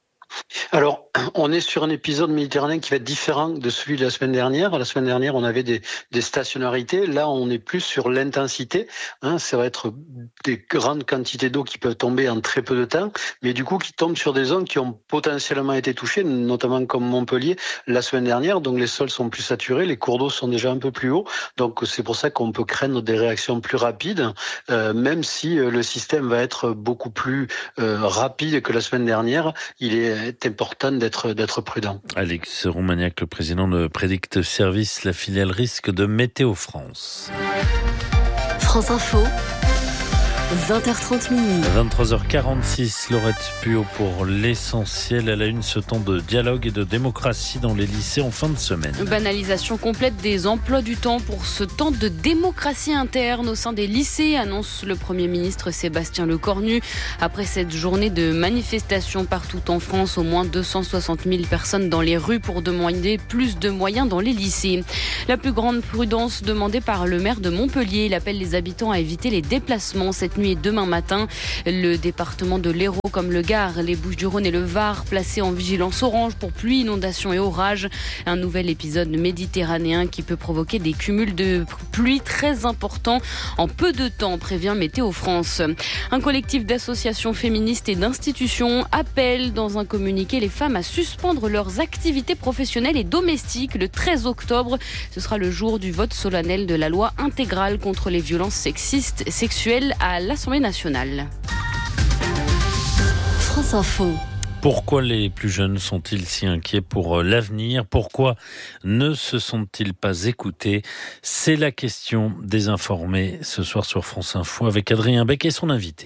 Alors, on est sur un épisode méditerranéen qui va être différent de celui de la semaine dernière. La semaine dernière, on avait des, des stationnarités. Là, on est plus sur l'intensité. Hein, ça va être des grandes quantités d'eau qui peuvent tomber en très peu de temps, mais du coup, qui tombent sur des zones qui ont potentiellement été touchées, notamment comme Montpellier la semaine dernière. Donc, les sols sont plus saturés, les cours d'eau sont déjà un peu plus hauts. Donc, c'est pour ça qu'on peut craindre des réactions plus rapides, euh, même si euh, le système va être beaucoup plus euh, rapide que la semaine dernière. Il est est important d'être, d'être prudent. Alex Roumaniac, le président de Predict Service, la filiale risque de Météo France. France Info. vingt heures trente minuit. vingt-trois heures quarante-six, Laurette Puot pour l'essentiel. À la une, ce temps de dialogue et de démocratie dans les lycées en fin de semaine. Banalisation complète des emplois du temps pour ce temps de démocratie interne au sein des lycées, annonce le Premier ministre Sébastien Lecornu. Après cette journée de manifestation partout en France, au moins deux cent soixante mille personnes dans les rues pour demander plus de moyens dans les lycées. La plus grande prudence demandée par le maire de Montpellier. Il appelle les habitants à éviter les déplacements cette nuit et demain matin. Le département de l'Hérault comme le Gard, les Bouches-du-Rhône et le Var placés en vigilance orange pour pluie, inondations et orages. Un nouvel épisode méditerranéen qui peut provoquer des cumuls de pluie très importants en peu de temps, prévient Météo France. Un collectif d'associations féministes et d'institutions appelle dans un communiqué les femmes à suspendre leurs activités professionnelles et domestiques le treize octobre. Ce sera le jour du vote solennel de la loi intégrale contre les violences sexistes et sexuelles à l'Assemblée nationale. France Info. Pourquoi les plus jeunes sont-ils si inquiets pour l'avenir ? Pourquoi ne se sont-ils pas écoutés ? C'est la question des informés ce soir sur France Info avec Adrien Beck et son invité.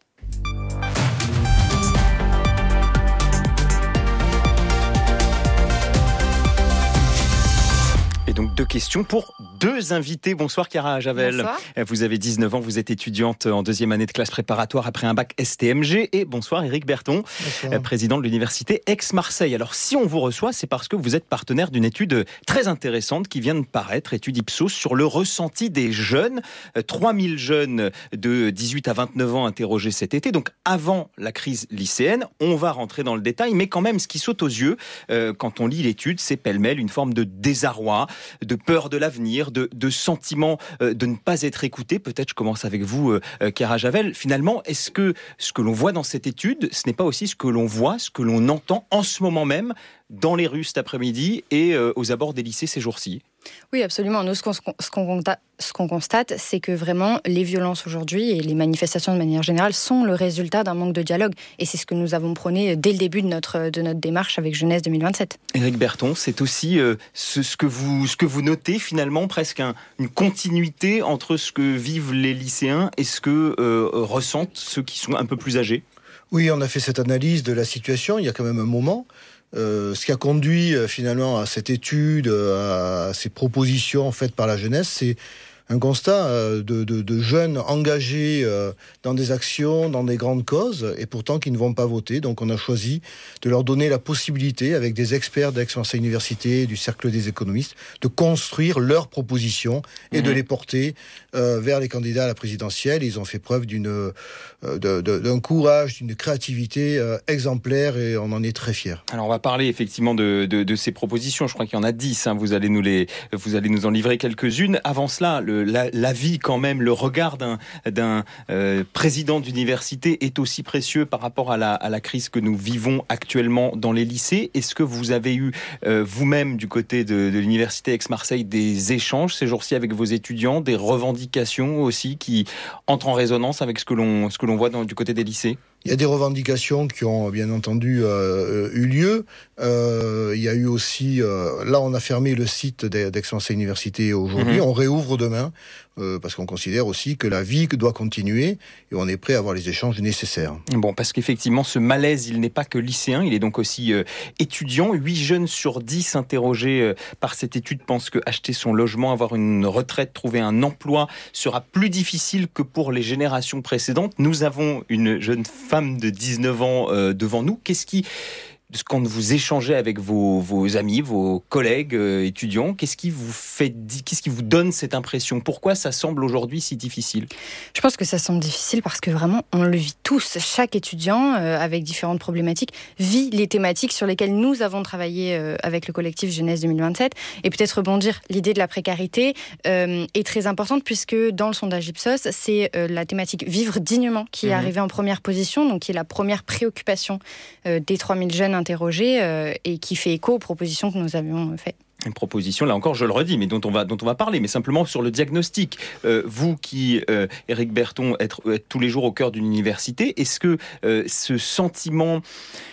Et donc deux questions pour deux invités. Bonsoir Chiara Javel. Bonsoir. Vous avez dix-neuf ans, vous êtes étudiante en deuxième année de classe préparatoire après un bac S T M G. Et bonsoir Éric Berton, bonsoir. Président de l'université Aix-Marseille. Alors si on vous reçoit, c'est parce que vous êtes partenaire d'une étude très intéressante qui vient de paraître, étude Ipsos, sur le ressenti des jeunes. trois mille jeunes de dix-huit à vingt-neuf ans interrogés cet été, donc avant la crise lycéenne. On va rentrer dans le détail, mais quand même ce qui saute aux yeux euh, quand on lit l'étude, c'est pêle-mêle une forme de désarroi, de peur de l'avenir, de, de sentiment euh, de ne pas être écouté. Peut-être je commence avec vous, euh, Chiara Javel. Finalement, est-ce que ce que l'on voit dans cette étude, ce n'est pas aussi ce que l'on voit, ce que l'on entend en ce moment même dans les rues cet après-midi et euh, aux abords des lycées ces jours-ci ? Oui, absolument. Nous, ce qu'on, ce qu'on, ce qu'on constate, c'est que vraiment, les violences aujourd'hui et les manifestations de manière générale sont le résultat d'un manque de dialogue. Et c'est ce que nous avons prôné dès le début de notre, de notre démarche avec Jeunesse deux mille vingt-sept. Éric Berton, c'est aussi euh, ce, ce, que vous, ce que vous notez finalement, presque un, une continuité entre ce que vivent les lycéens et ce que euh, ressentent ceux qui sont un peu plus âgés ? Oui, on a fait cette analyse de la situation il y a quand même un moment. Euh, ce qui a conduit euh, finalement à cette étude, euh, à ces propositions faites par la jeunesse, c'est un constat euh, de, de, de jeunes engagés euh, dans des actions, dans des grandes causes, et pourtant qui ne vont pas voter. Donc on a choisi de leur donner la possibilité, avec des experts d'Aix-Marseille Université, du Cercle des économistes, de construire leurs propositions et mmh. de les porter euh, vers les candidats à la présidentielle. Ils ont fait preuve d'une, euh, de, de, d'un courage, d'une créativité euh, exemplaire, et on en est très fiers. Alors on va parler effectivement de, de, de ces propositions. Je crois qu'il y en a dix. Hein. Vous allez nous les, vous allez nous en livrer quelques-unes. Avant cela, le La, l'avis quand même, le regard d'un, d'un euh, président d'université est aussi précieux par rapport à la, à la crise que nous vivons actuellement dans les lycées. Est-ce que vous avez eu euh, vous-même du côté de, de l'université Aix-Marseille des échanges ces jours-ci avec vos étudiants, des revendications aussi qui entrent en résonance avec ce que l'on, ce que l'on voit dans, du côté des lycées ? Il y a des revendications qui ont bien entendu euh, eu lieu. Euh, il y a eu aussi... Euh, là, on a fermé le site d'Aix-Marseille Université aujourd'hui. Mmh. On réouvre demain euh, parce qu'on considère aussi que la vie doit continuer et on est prêt à avoir les échanges nécessaires. Bon, parce qu'effectivement, ce malaise, il n'est pas que lycéen, il est donc aussi euh, étudiant. huit jeunes sur dix interrogés euh, par cette étude pensent que acheter son logement, avoir une retraite, trouver un emploi sera plus difficile que pour les générations précédentes. Nous avons une jeune femme de dix-neuf ans euh, devant nous. Qu'est-ce qui... Quand vous échangez avec vos, vos amis, vos collègues euh, étudiants, qu'est-ce qui vous fait, qu'est-ce qui vous donne cette impression ? Pourquoi ça semble aujourd'hui si difficile ? Je pense que ça semble difficile parce que vraiment, on le vit tous. Chaque étudiant, euh, avec différentes problématiques, vit les thématiques sur lesquelles nous avons travaillé euh, avec le collectif Jeunesse deux mille vingt-sept. Et peut-être rebondir, l'idée de la précarité euh, est très importante puisque dans le sondage Ipsos, c'est euh, la thématique vivre dignement qui mmh. est arrivée en première position, donc qui est la première préoccupation euh, des trois mille jeunes interrogé euh, et qui fait écho aux propositions que nous avions faites. Une proposition, là encore, je le redis, mais dont on va, dont on va parler, mais simplement sur le diagnostic. Euh, vous qui, euh, Éric Berton, êtes, êtes tous les jours au cœur d'une université, est-ce que euh, ce sentiment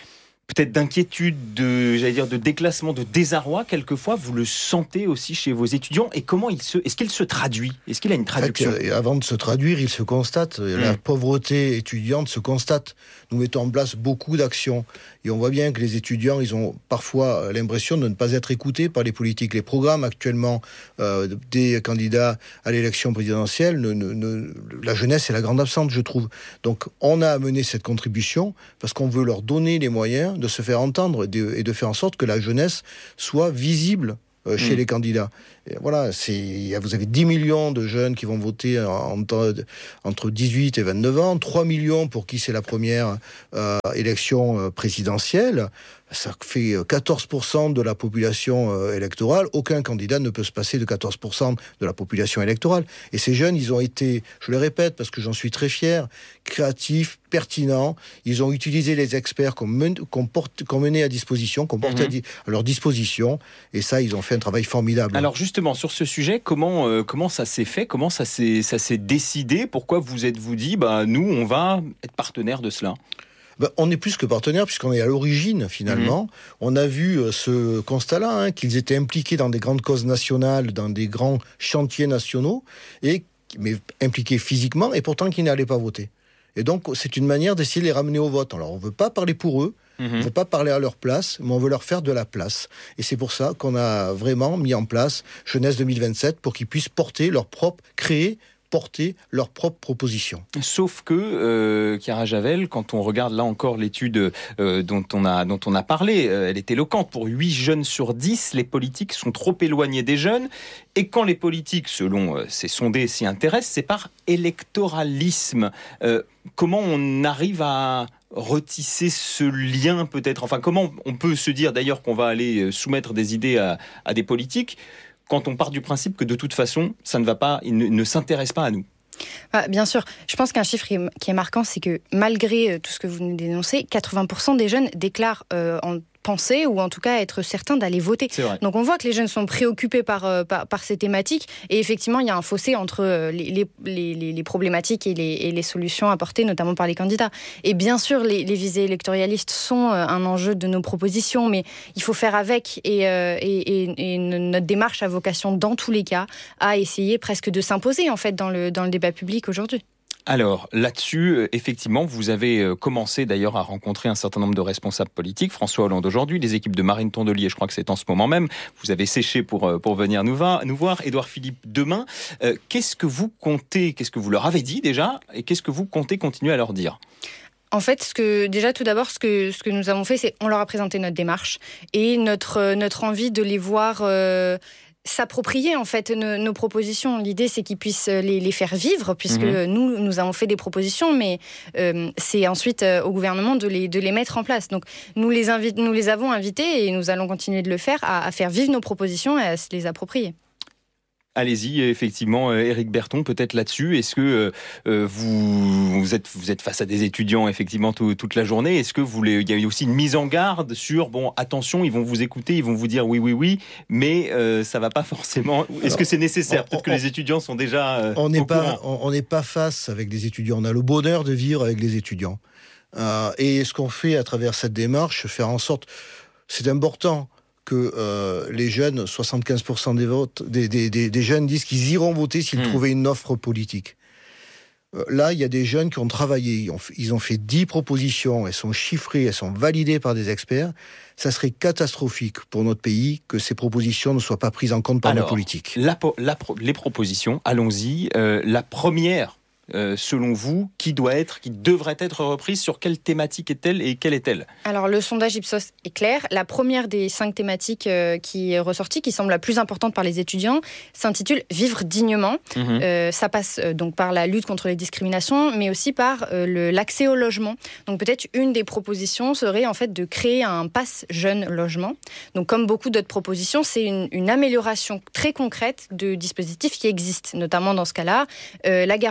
peut-être d'inquiétude, de, j'allais dire, de déclassement, de désarroi, quelquefois, vous le sentez aussi chez vos étudiants. Et comment il se, est-ce qu'il se traduit ? Est-ce qu'il a une traduction ? En fait, avant de se traduire, il se constate. Mmh. La pauvreté étudiante se constate. Nous mettons en place beaucoup d'actions. Et on voit bien que les étudiants, ils ont parfois l'impression de ne pas être écoutés par les politiques. Les programmes actuellement euh, des candidats à l'élection présidentielle, ne, ne, ne, la jeunesse est la grande absente, je trouve. Donc on a amené cette contribution parce qu'on veut leur donner les moyens de se faire entendre et de, et de faire en sorte que la jeunesse soit visible euh, chez mmh. les candidats. Et voilà, c'est, vous avez dix millions de jeunes qui vont voter entre, entre dix-huit et vingt-neuf ans, trois millions pour qui c'est la première euh, élection présidentielle. Ça fait quatorze pour cent de la population euh, électorale. Aucun candidat ne peut se passer de quatorze pour cent de la population électorale. Et ces jeunes, ils ont été, je le répète parce que j'en suis très fier, créatifs, pertinents. Ils ont utilisé les experts qu'on, men, qu'on, porte, qu'on menait à disposition, qu'on portait mmh. à, di- à leur disposition. Et ça, ils ont fait un travail formidable. Alors justement, sur ce sujet, comment, euh, comment ça s'est fait ? Comment ça s'est, ça s'est décidé ? Pourquoi vous êtes-vous dit, bah, nous, on va être partenaires de cela ? Ben, on est plus que partenaires puisqu'on est à l'origine finalement. Mmh. On a vu euh, ce constat-là, hein, qu'ils étaient impliqués dans des grandes causes nationales, dans des grands chantiers nationaux, et, mais impliqués physiquement et pourtant qu'ils n'allaient pas voter. Et donc c'est une manière d'essayer de les ramener au vote. Alors on ne veut pas parler pour eux, mmh. on ne veut pas parler à leur place, mais on veut leur faire de la place. Et c'est pour ça qu'on a vraiment mis en place Jeunesse deux mille vingt-sept pour qu'ils puissent porter leur propre, créer porter leurs propres propositions. Sauf que, euh, Chiara Javel, quand on regarde là encore l'étude euh, dont, on a, dont on a parlé, euh, elle est éloquente. Pour huit jeunes sur dix, les politiques sont trop éloignés des jeunes. Et quand les politiques, selon euh, ces sondés, s'y intéressent, c'est par électoralisme. Euh, comment on arrive à retisser ce lien peut-être ? Enfin, comment on peut se dire d'ailleurs qu'on va aller soumettre des idées à, à des politiques quand on part du principe que de toute façon, ça ne va pas, il ne, ne s'intéresse pas à nous. Ah, bien sûr. Je pense qu'un chiffre qui est marquant, c'est que malgré tout ce que vous nous dénoncez, quatre-vingts pour cent des jeunes déclarent euh, en penser ou en tout cas être certains d'aller voter. Donc on voit que les jeunes sont préoccupés par, euh, par, par ces thématiques et effectivement il y a un fossé entre les, les, les, les problématiques et les, et les solutions apportées notamment par les candidats. Et bien sûr les, les visées électoralistes sont euh, un enjeu de nos propositions, mais il faut faire avec et, euh, et, et, et notre démarche a vocation dans tous les cas à essayer presque de s'imposer en fait dans le, dans le débat public aujourd'hui. Alors là-dessus, effectivement, vous avez commencé d'ailleurs à rencontrer un certain nombre de responsables politiques. François Hollande aujourd'hui, les équipes de Marine Tondelier, je crois que c'est en ce moment même. Vous avez séché pour, pour venir nous, va, nous voir. Édouard Philippe demain. Euh, qu'est-ce que vous comptez, qu'est-ce que vous leur avez dit déjà et qu'est-ce que vous comptez continuer à leur dire ? En fait, ce que, déjà, tout d'abord, ce que, ce que nous avons fait, c'est on leur a présenté notre démarche et notre, notre envie de les voir... Euh, s'approprier en fait nos, nos propositions. L'idée c'est qu'ils puissent les, les faire vivre puisque mmh. nous, nous avons fait des propositions mais euh, c'est ensuite euh, au gouvernement de les, de les mettre en place. Donc nous les, invi- nous les avons invités et nous allons continuer de le faire à, à faire vivre nos propositions et à se les approprier. Allez-y, effectivement, Éric Berton, peut-être là-dessus. Est-ce que euh, vous, vous, êtes, vous êtes face à des étudiants, effectivement, tout, toute la journée. Est-ce que vous les, il y a eu aussi une mise en garde sur, bon, attention, ils vont vous écouter, ils vont vous dire oui, oui, oui, mais euh, ça ne va pas forcément... Est-ce Alors, que c'est nécessaire ? Peut-être on, que les étudiants sont déjà euh, on n'est au pas, courant. On n'est pas face avec des étudiants. On a le bonheur de vivre avec les étudiants. Euh, et ce qu'on fait à travers cette démarche, faire en sorte... C'est important que euh, les jeunes, soixante-quinze pour cent des, votes, des, des, des, des jeunes disent qu'ils iront voter s'ils mmh. trouvaient une offre politique. Euh, là, il y a des jeunes qui ont travaillé, ils ont, ils ont fait dix propositions, elles sont chiffrées, elles sont validées par des experts. Ça serait catastrophique pour notre pays que ces propositions ne soient pas prises en compte par Alors, nos politiques. La, la, les propositions, allons-y. Euh, la première... Euh, selon vous, qui doit être, qui devrait être reprise, sur quelle thématique est-elle et quelle est-elle ? Alors le sondage Ipsos est clair. La première des cinq thématiques euh, qui est ressortie, qui semble la plus importante par les étudiants, s'intitule « Vivre dignement mmh. ». Euh, ça passe euh, donc par la lutte contre les discriminations, mais aussi par euh, le, l'accès au logement. Donc peut-être une des propositions serait en fait de créer un pass jeune logement. Donc comme beaucoup d'autres propositions, c'est une, une amélioration très concrète de dispositifs qui existent, notamment dans ce cas-là, euh, la garantie visa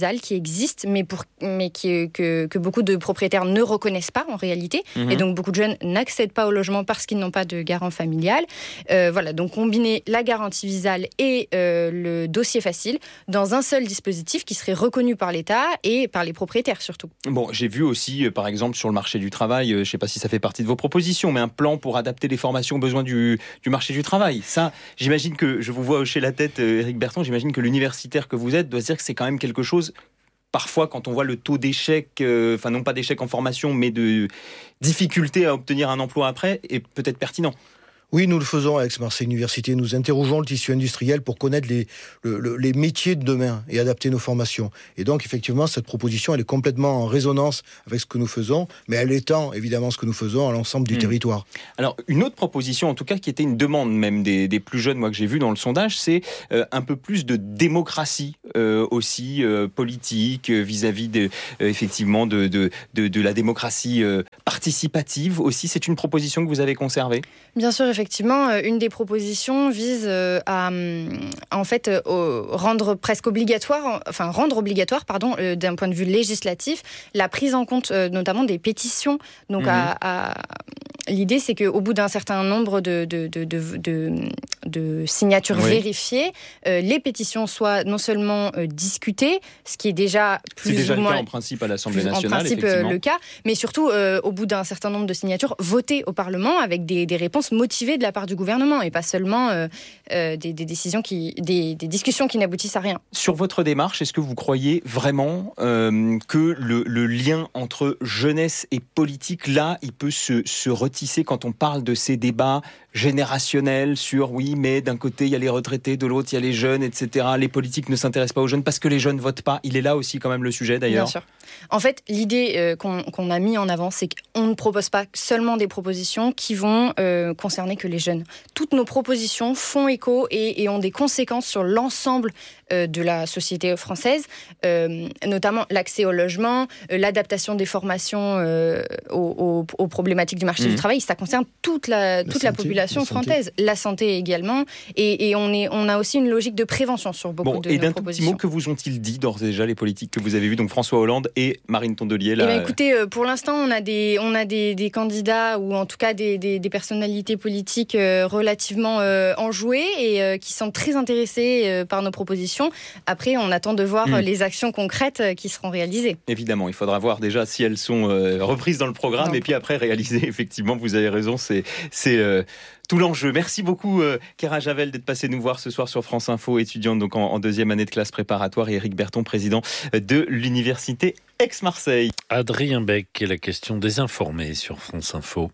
sociale qui existe, mais, pour, mais qui, que, que beaucoup de propriétaires ne reconnaissent pas en réalité. Mmh. Et donc beaucoup de jeunes n'accèdent pas au logement parce qu'ils n'ont pas de garant familial. Euh, voilà, donc combiner la garantie Visale et euh, le dossier facile dans un seul dispositif qui serait reconnu par l'État et par les propriétaires surtout. Bon, j'ai vu aussi, euh, par exemple, sur le marché du travail, euh, je ne sais pas si ça fait partie de vos propositions, mais un plan pour adapter les formations aux besoins du, du marché du travail. Ça, j'imagine que, je vous vois hocher la tête, euh, Éric Berton, j'imagine que l'universitaire que vous êtes doit se dire que c'est quand même quelque chose... Parfois, quand on voit le taux d'échec, euh, enfin non pas d'échec en formation, mais de difficulté à obtenir un emploi après, est peut-être pertinent. Oui, nous le faisons avec Aix-Marseille Université. Nous interrogeons le tissu industriel pour connaître les, le, le, les métiers de demain et adapter nos formations. Et donc, effectivement, cette proposition, elle est complètement en résonance avec ce que nous faisons, mais elle étend évidemment ce que nous faisons à l'ensemble du mmh. territoire. Alors, une autre proposition, en tout cas, qui était une demande même des, des plus jeunes, moi, que j'ai vu dans le sondage, c'est euh, un peu plus de démocratie euh, aussi euh, politique euh, vis-à-vis de, euh, effectivement, de, de, de, de la démocratie euh, participative aussi. C'est une proposition que vous avez conservée ? Bien sûr, effectivement, une des propositions vise à, en fait, rendre presque obligatoire, enfin rendre obligatoire, pardon, d'un point de vue législatif, la prise en compte notamment des pétitions. Donc, mmh. à, à... l'idée, c'est qu'au bout d'un certain nombre de, de, de, de, de, de signatures oui. vérifiées, euh, les pétitions soient non seulement euh, discutées, ce qui est déjà plus c'est déjà ou moins le cas en principe à l'Assemblée nationale, en principe effectivement. le cas, mais surtout euh, au bout d'un certain nombre de signatures, votées au Parlement avec des, des réponses motivées de la part du gouvernement et pas seulement euh, euh, des, des décisions qui, des, des discussions qui n'aboutissent à rien. Sur votre démarche, est-ce que vous croyez vraiment euh, que le, le lien entre jeunesse et politique, là, il peut se, se retisser quand on parle de ces débats générationnels sur oui, mais d'un côté il y a les retraités, de l'autre il y a les jeunes, et cetera. Les politiques ne s'intéressent pas aux jeunes parce que les jeunes ne votent pas. Il est là aussi quand même le sujet d'ailleurs. Bien sûr. En fait, l'idée euh, qu'on, qu'on a mis en avant, c'est qu'on ne propose pas seulement des propositions qui vont euh, concerner que les jeunes. Toutes nos propositions font écho et, et ont des conséquences sur l'ensemble euh, de la société française, euh, notamment l'accès au logement, euh, l'adaptation des formations euh, aux, aux, aux problématiques du marché mmh. du travail. Ça concerne toute la, toute la, la santé, population la française, la santé également. Et, et on, est, on a aussi une logique de prévention sur beaucoup bon, de et nos d'un propositions. Tout petit mot, que vous ont-ils dit d'ores et déjà les politiques que vous avez vus, donc François Hollande et Marine Tondelier là... Eh bien, écoutez, euh, pour l'instant, on a des, on a des, des candidats ou en tout cas des, des, des personnalités politiques euh, relativement euh, enjouées et euh, qui sont très intéressés euh, par nos propositions. Après, on attend de voir mmh. euh, les actions concrètes euh, qui seront réalisées. Évidemment, il faudra voir déjà si elles sont euh, reprises dans le programme non. et puis après réalisées. Effectivement, vous avez raison, c'est... c'est euh... tout l'enjeu. Merci beaucoup, euh, Kéra Javel, d'être passé nous voir ce soir sur France Info, étudiante donc en, en deuxième année de classe préparatoire, et Éric Berton, président de l'Université Aix-Marseille. Adrien Beck et la question des informés sur France Info.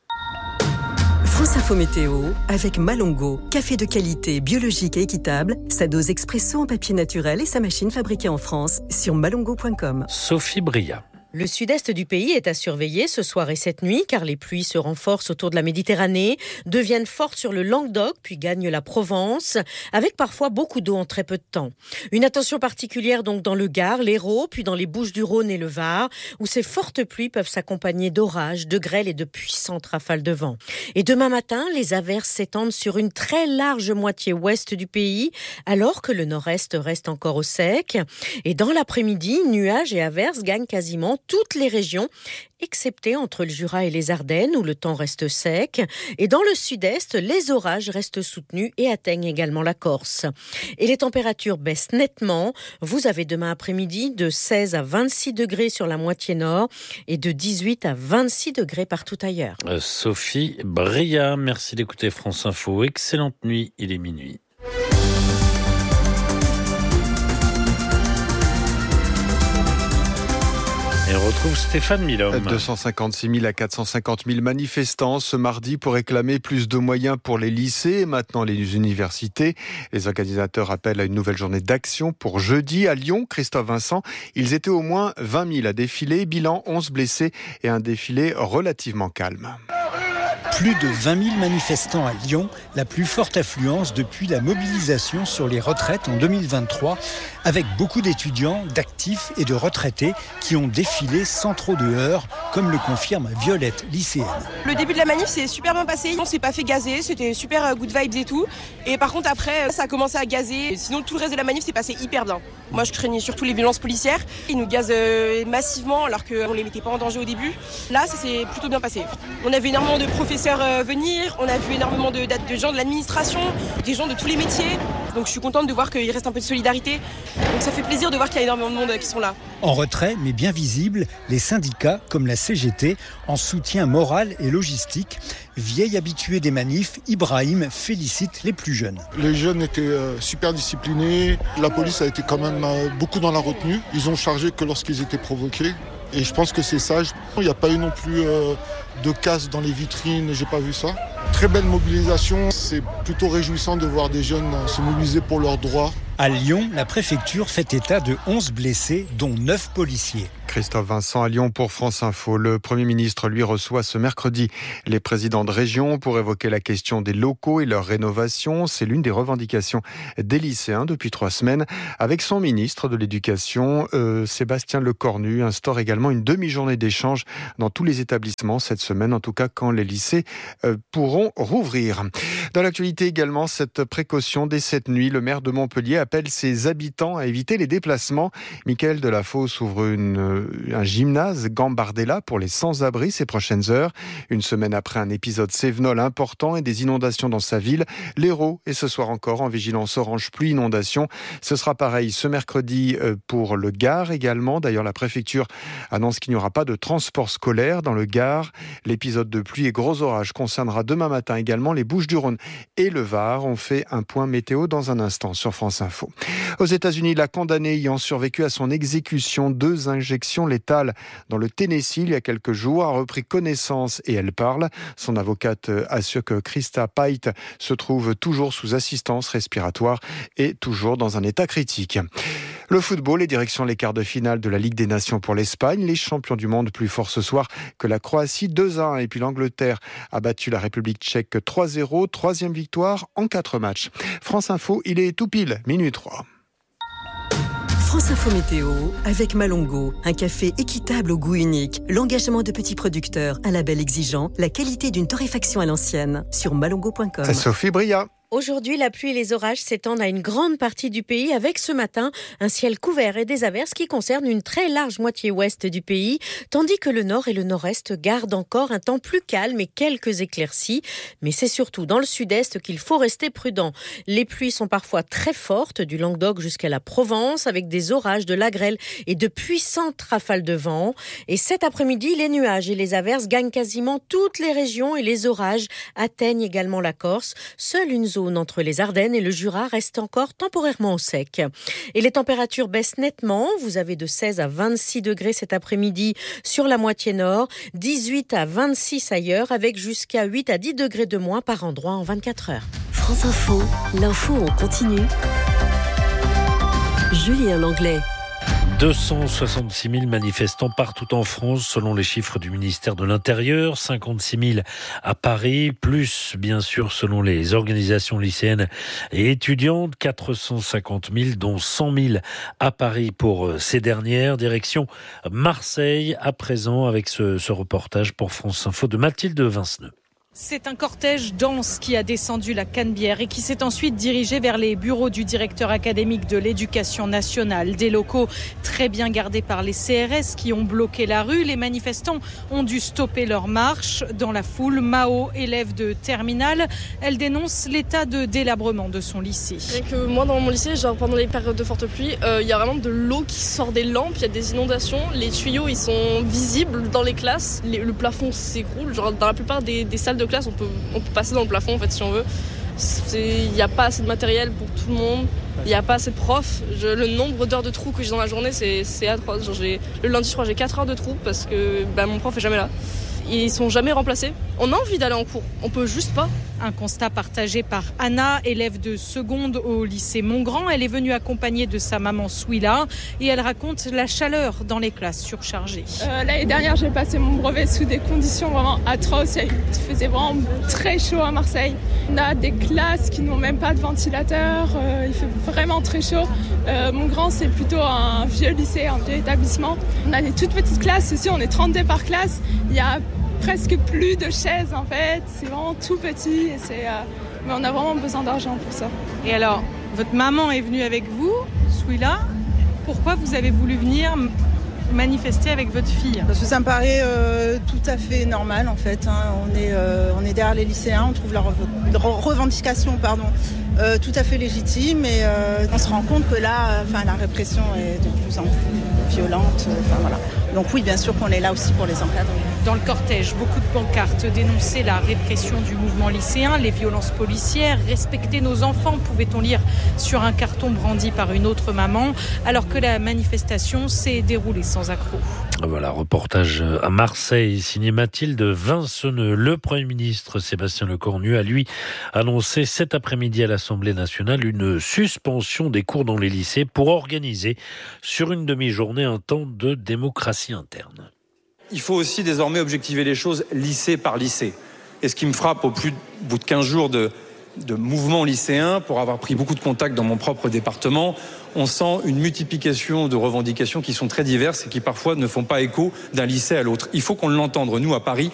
France Info Météo avec Malongo, café de qualité, biologique et équitable, sa dose expresso en papier naturel et sa machine fabriquée en France sur malongo point com. Sophie Bria. Le sud-est du pays est à surveiller ce soir et cette nuit car les pluies se renforcent autour de la Méditerranée, deviennent fortes sur le Languedoc puis gagnent la Provence avec parfois beaucoup d'eau en très peu de temps. Une attention particulière donc dans le Gard, l'Hérault, puis dans les Bouches-du-Rhône et le Var où ces fortes pluies peuvent s'accompagner d'orages, de grêles et de puissantes rafales de vent. Et demain matin, les averses s'étendent sur une très large moitié ouest du pays alors que le nord-est reste encore au sec. Et dans l'après-midi, nuages et averses gagnent quasiment toutes les régions, excepté entre le Jura et les Ardennes, où le temps reste sec. Et dans le sud-est, les orages restent soutenus et atteignent également la Corse. Et les températures baissent nettement. Vous avez demain après-midi de seize à vingt-six degrés sur la moitié nord et de dix-huit à vingt-six degrés partout ailleurs. Euh, Sophie Bria, merci d'écouter France Info. Excellente nuit, il est minuit. Et on retrouve Stéphane Milhomme. deux cent cinquante-six mille à quatre cent cinquante mille manifestants ce mardi pour réclamer plus de moyens pour les lycées et maintenant les universités. Les organisateurs appellent à une nouvelle journée d'action pour jeudi à Lyon. Christophe Vincent, ils étaient au moins vingt mille à défiler. Bilan, onze blessés et un défilé relativement calme. Plus de vingt mille manifestants à Lyon, la plus forte affluence depuis la mobilisation sur les retraites en deux mille vingt-trois, avec beaucoup d'étudiants, d'actifs et de retraités qui ont défilé sans trop de heurts, comme le confirme Violette, lycéenne. Le début de la manif s'est super bien passé, on s'est pas fait gazer, c'était super good vibes et tout. Et par contre après, ça a commencé à gazer, et sinon tout le reste de la manif s'est passé hyper bien. Moi je craignais surtout les violences policières, ils nous gazent massivement alors qu'on les mettait pas en danger au début. Là ça s'est plutôt bien passé. On a vu énormément de professeurs venir, on a vu énormément de, de gens de l'administration, des gens de tous les métiers. Donc je suis contente de voir qu'il reste un peu de solidarité. Donc ça fait plaisir de voir qu'il y a énormément de monde qui sont là. En retrait, mais bien visible, les syndicats, comme la C G T, en soutien moral et logistique. Vieil habitué des manifs, Ibrahim félicite les plus jeunes. Les jeunes étaient euh, super disciplinés. La police a été quand même euh, beaucoup dans la retenue. Ils ont chargé que lorsqu'ils étaient provoqués. Et je pense que c'est sage. Il n'y a pas eu non plus euh, de casse dans les vitrines, j'ai pas vu ça. Très belle mobilisation, c'est plutôt réjouissant de voir des jeunes se mobiliser pour leurs droits. À Lyon, la préfecture fait état de onze blessés, dont neuf policiers. Christophe Vincent à Lyon pour France Info. Le Premier ministre, lui, reçoit ce mercredi les présidents de région pour évoquer la question des locaux et leur rénovation. C'est l'une des revendications des lycéens depuis trois semaines. Avec son ministre de l'Éducation, euh, Sébastien Lecornu, instaure également une demi-journée d'échange dans tous les établissements cette semaine, en tout cas quand les lycées euh, pourront rouvrir. Dans l'actualité également, cette précaution dès cette nuit, le maire de Montpellier appelle ses habitants à éviter les déplacements. Michael Delafosse ouvre une, un gymnase Gambardella pour les sans-abri ces prochaines heures. Une semaine après un épisode Cévenol important et des inondations dans sa ville, l'Hérault est ce soir encore en vigilance orange pluie inondation. Ce sera pareil ce mercredi pour le Gard également. D'ailleurs, la préfecture annonce qu'il n'y aura pas de transport scolaire dans le Gard. L'épisode de pluie et gros orages concernera demain matin également les Bouches-du-Rhône et le Var. On fait un point météo dans un instant sur France Info. Aux États-Unis, la condamnée ayant survécu à son exécution, deux injections létales dans le Tennessee il y a quelques jours, a repris connaissance et elle parle. Son avocate assure que Krista Pite se trouve toujours sous assistance respiratoire et toujours dans un état critique. Le football et direction les quarts de finale de la Ligue des Nations pour l'Espagne. Les champions du monde plus forts ce soir que la Croatie deux à un. Et puis l'Angleterre a battu la République tchèque trois zéro. Troisième victoire en quatre matchs. France Info, il est tout pile, minuit trois. France Info Météo avec Malongo, un café équitable au goût unique, l'engagement de petits producteurs, un label exigeant, la qualité d'une torréfaction à l'ancienne. Sur malongo point com. Sophie Bria. Aujourd'hui, la pluie et les orages s'étendent à une grande partie du pays avec ce matin un ciel couvert et des averses qui concernent une très large moitié ouest du pays, tandis que le nord et le nord-est gardent encore un temps plus calme et quelques éclaircies. Mais c'est surtout dans le sud-est qu'il faut rester prudent. Les pluies sont parfois très fortes, du Languedoc jusqu'à la Provence, avec des orages, de la grêle et de puissantes rafales de vent. Et cet après-midi, les nuages et les averses gagnent quasiment toutes les régions et les orages atteignent également la Corse. Seule une zone entre les Ardennes et le Jura reste encore temporairement au sec. Et les températures baissent nettement. Vous avez de seize à vingt-six degrés cet après-midi sur la moitié nord, dix-huit à vingt-six ailleurs, avec jusqu'à huit à dix degrés de moins par endroit en vingt-quatre heures. France Info, l'info en continu. Julien Langlais. deux cent soixante-six mille manifestants partout en France, selon les chiffres du ministère de l'Intérieur, cinquante-six mille à Paris, plus bien sûr selon les organisations lycéennes et étudiantes, quatre cent cinquante mille, dont cent mille à Paris pour ces dernières. Direction Marseille, à présent, avec ce, ce reportage pour France Info de Mathilde Vinceneux. C'est un cortège dense qui a descendu la Canebière et qui s'est ensuite dirigé vers les bureaux du directeur académique de l'Éducation nationale. Des locaux très bien gardés par les C R S qui ont bloqué la rue. Les manifestants ont dû stopper leur marche. Dans la foule, Mao, élève de terminale, elle dénonce l'état de délabrement de son lycée. Rien que moi, dans mon lycée, genre pendant les périodes de forte pluie, il euh, y a vraiment de l'eau qui sort des lampes, il y a des inondations. Les tuyaux, ils sont visibles dans les classes. Les, le plafond s'écroule. Genre dans la plupart des, des salles de classe, on peut, on peut passer dans le plafond en fait si on veut. Il n'y a pas assez de matériel pour tout le monde, il n'y a pas assez de profs. Je, le nombre d'heures de trous que j'ai dans la journée, c'est, c'est atroce. Genre, j'ai, le lundi, je crois, j'ai quatre heures de trous parce que bah, mon prof est jamais là. Ils sont jamais remplacés. On a envie d'aller en cours, on peut juste pas. Un constat partagé par Anna, élève de seconde au lycée Montgrand. Elle est venue accompagnée de sa maman Souila et elle raconte la chaleur dans les classes surchargées. Euh, l'année dernière, j'ai passé mon brevet sous des conditions vraiment atroces. Il faisait vraiment très chaud à Marseille. On a des classes qui n'ont même pas de ventilateur. Euh, il fait vraiment très chaud. Euh, Montgrand, c'est plutôt un vieux lycée, un vieux établissement. On a des toutes petites classes. Ici, on est trente-deux par classe. Il y a presque plus de chaises en fait, c'est vraiment tout petit et c'est, euh, mais on a vraiment besoin d'argent pour ça. Et alors, votre maman est venue avec vous, Souila. Pourquoi vous avez voulu venir manifester avec votre fille? Parce que ça me paraît euh, tout à fait normal en fait. Hein. On est, euh, on est derrière les lycéens, on trouve leurs rev- revendications pardon, euh, tout à fait légitimes et euh, on se rend compte que là, enfin, la répression est de plus en plus violente. Enfin, voilà. Donc oui, bien sûr qu'on est là aussi pour les encadrer. Dans le cortège, beaucoup de pancartes dénonçaient la répression du mouvement lycéen, les violences policières, respecter nos enfants, pouvait-on lire sur un carton brandi par une autre maman, alors que la manifestation s'est déroulée sans accroc. Voilà, reportage à Marseille, signé Mathilde Vincenneux. Le Premier ministre Sébastien Lecornu a, lui, annoncé cet après-midi à l'Assemblée nationale une suspension des cours dans les lycées pour organiser sur une demi-journée un temps de démocratie interne. Il faut aussi désormais objectiver les choses lycée par lycée. Et ce qui me frappe au plus au bout de quinze jours de, de mouvement lycéen, pour avoir pris beaucoup de contacts dans mon propre département, on sent une multiplication de revendications qui sont très diverses et qui parfois ne font pas écho d'un lycée à l'autre. Il faut qu'on l'entende. Nous, à Paris,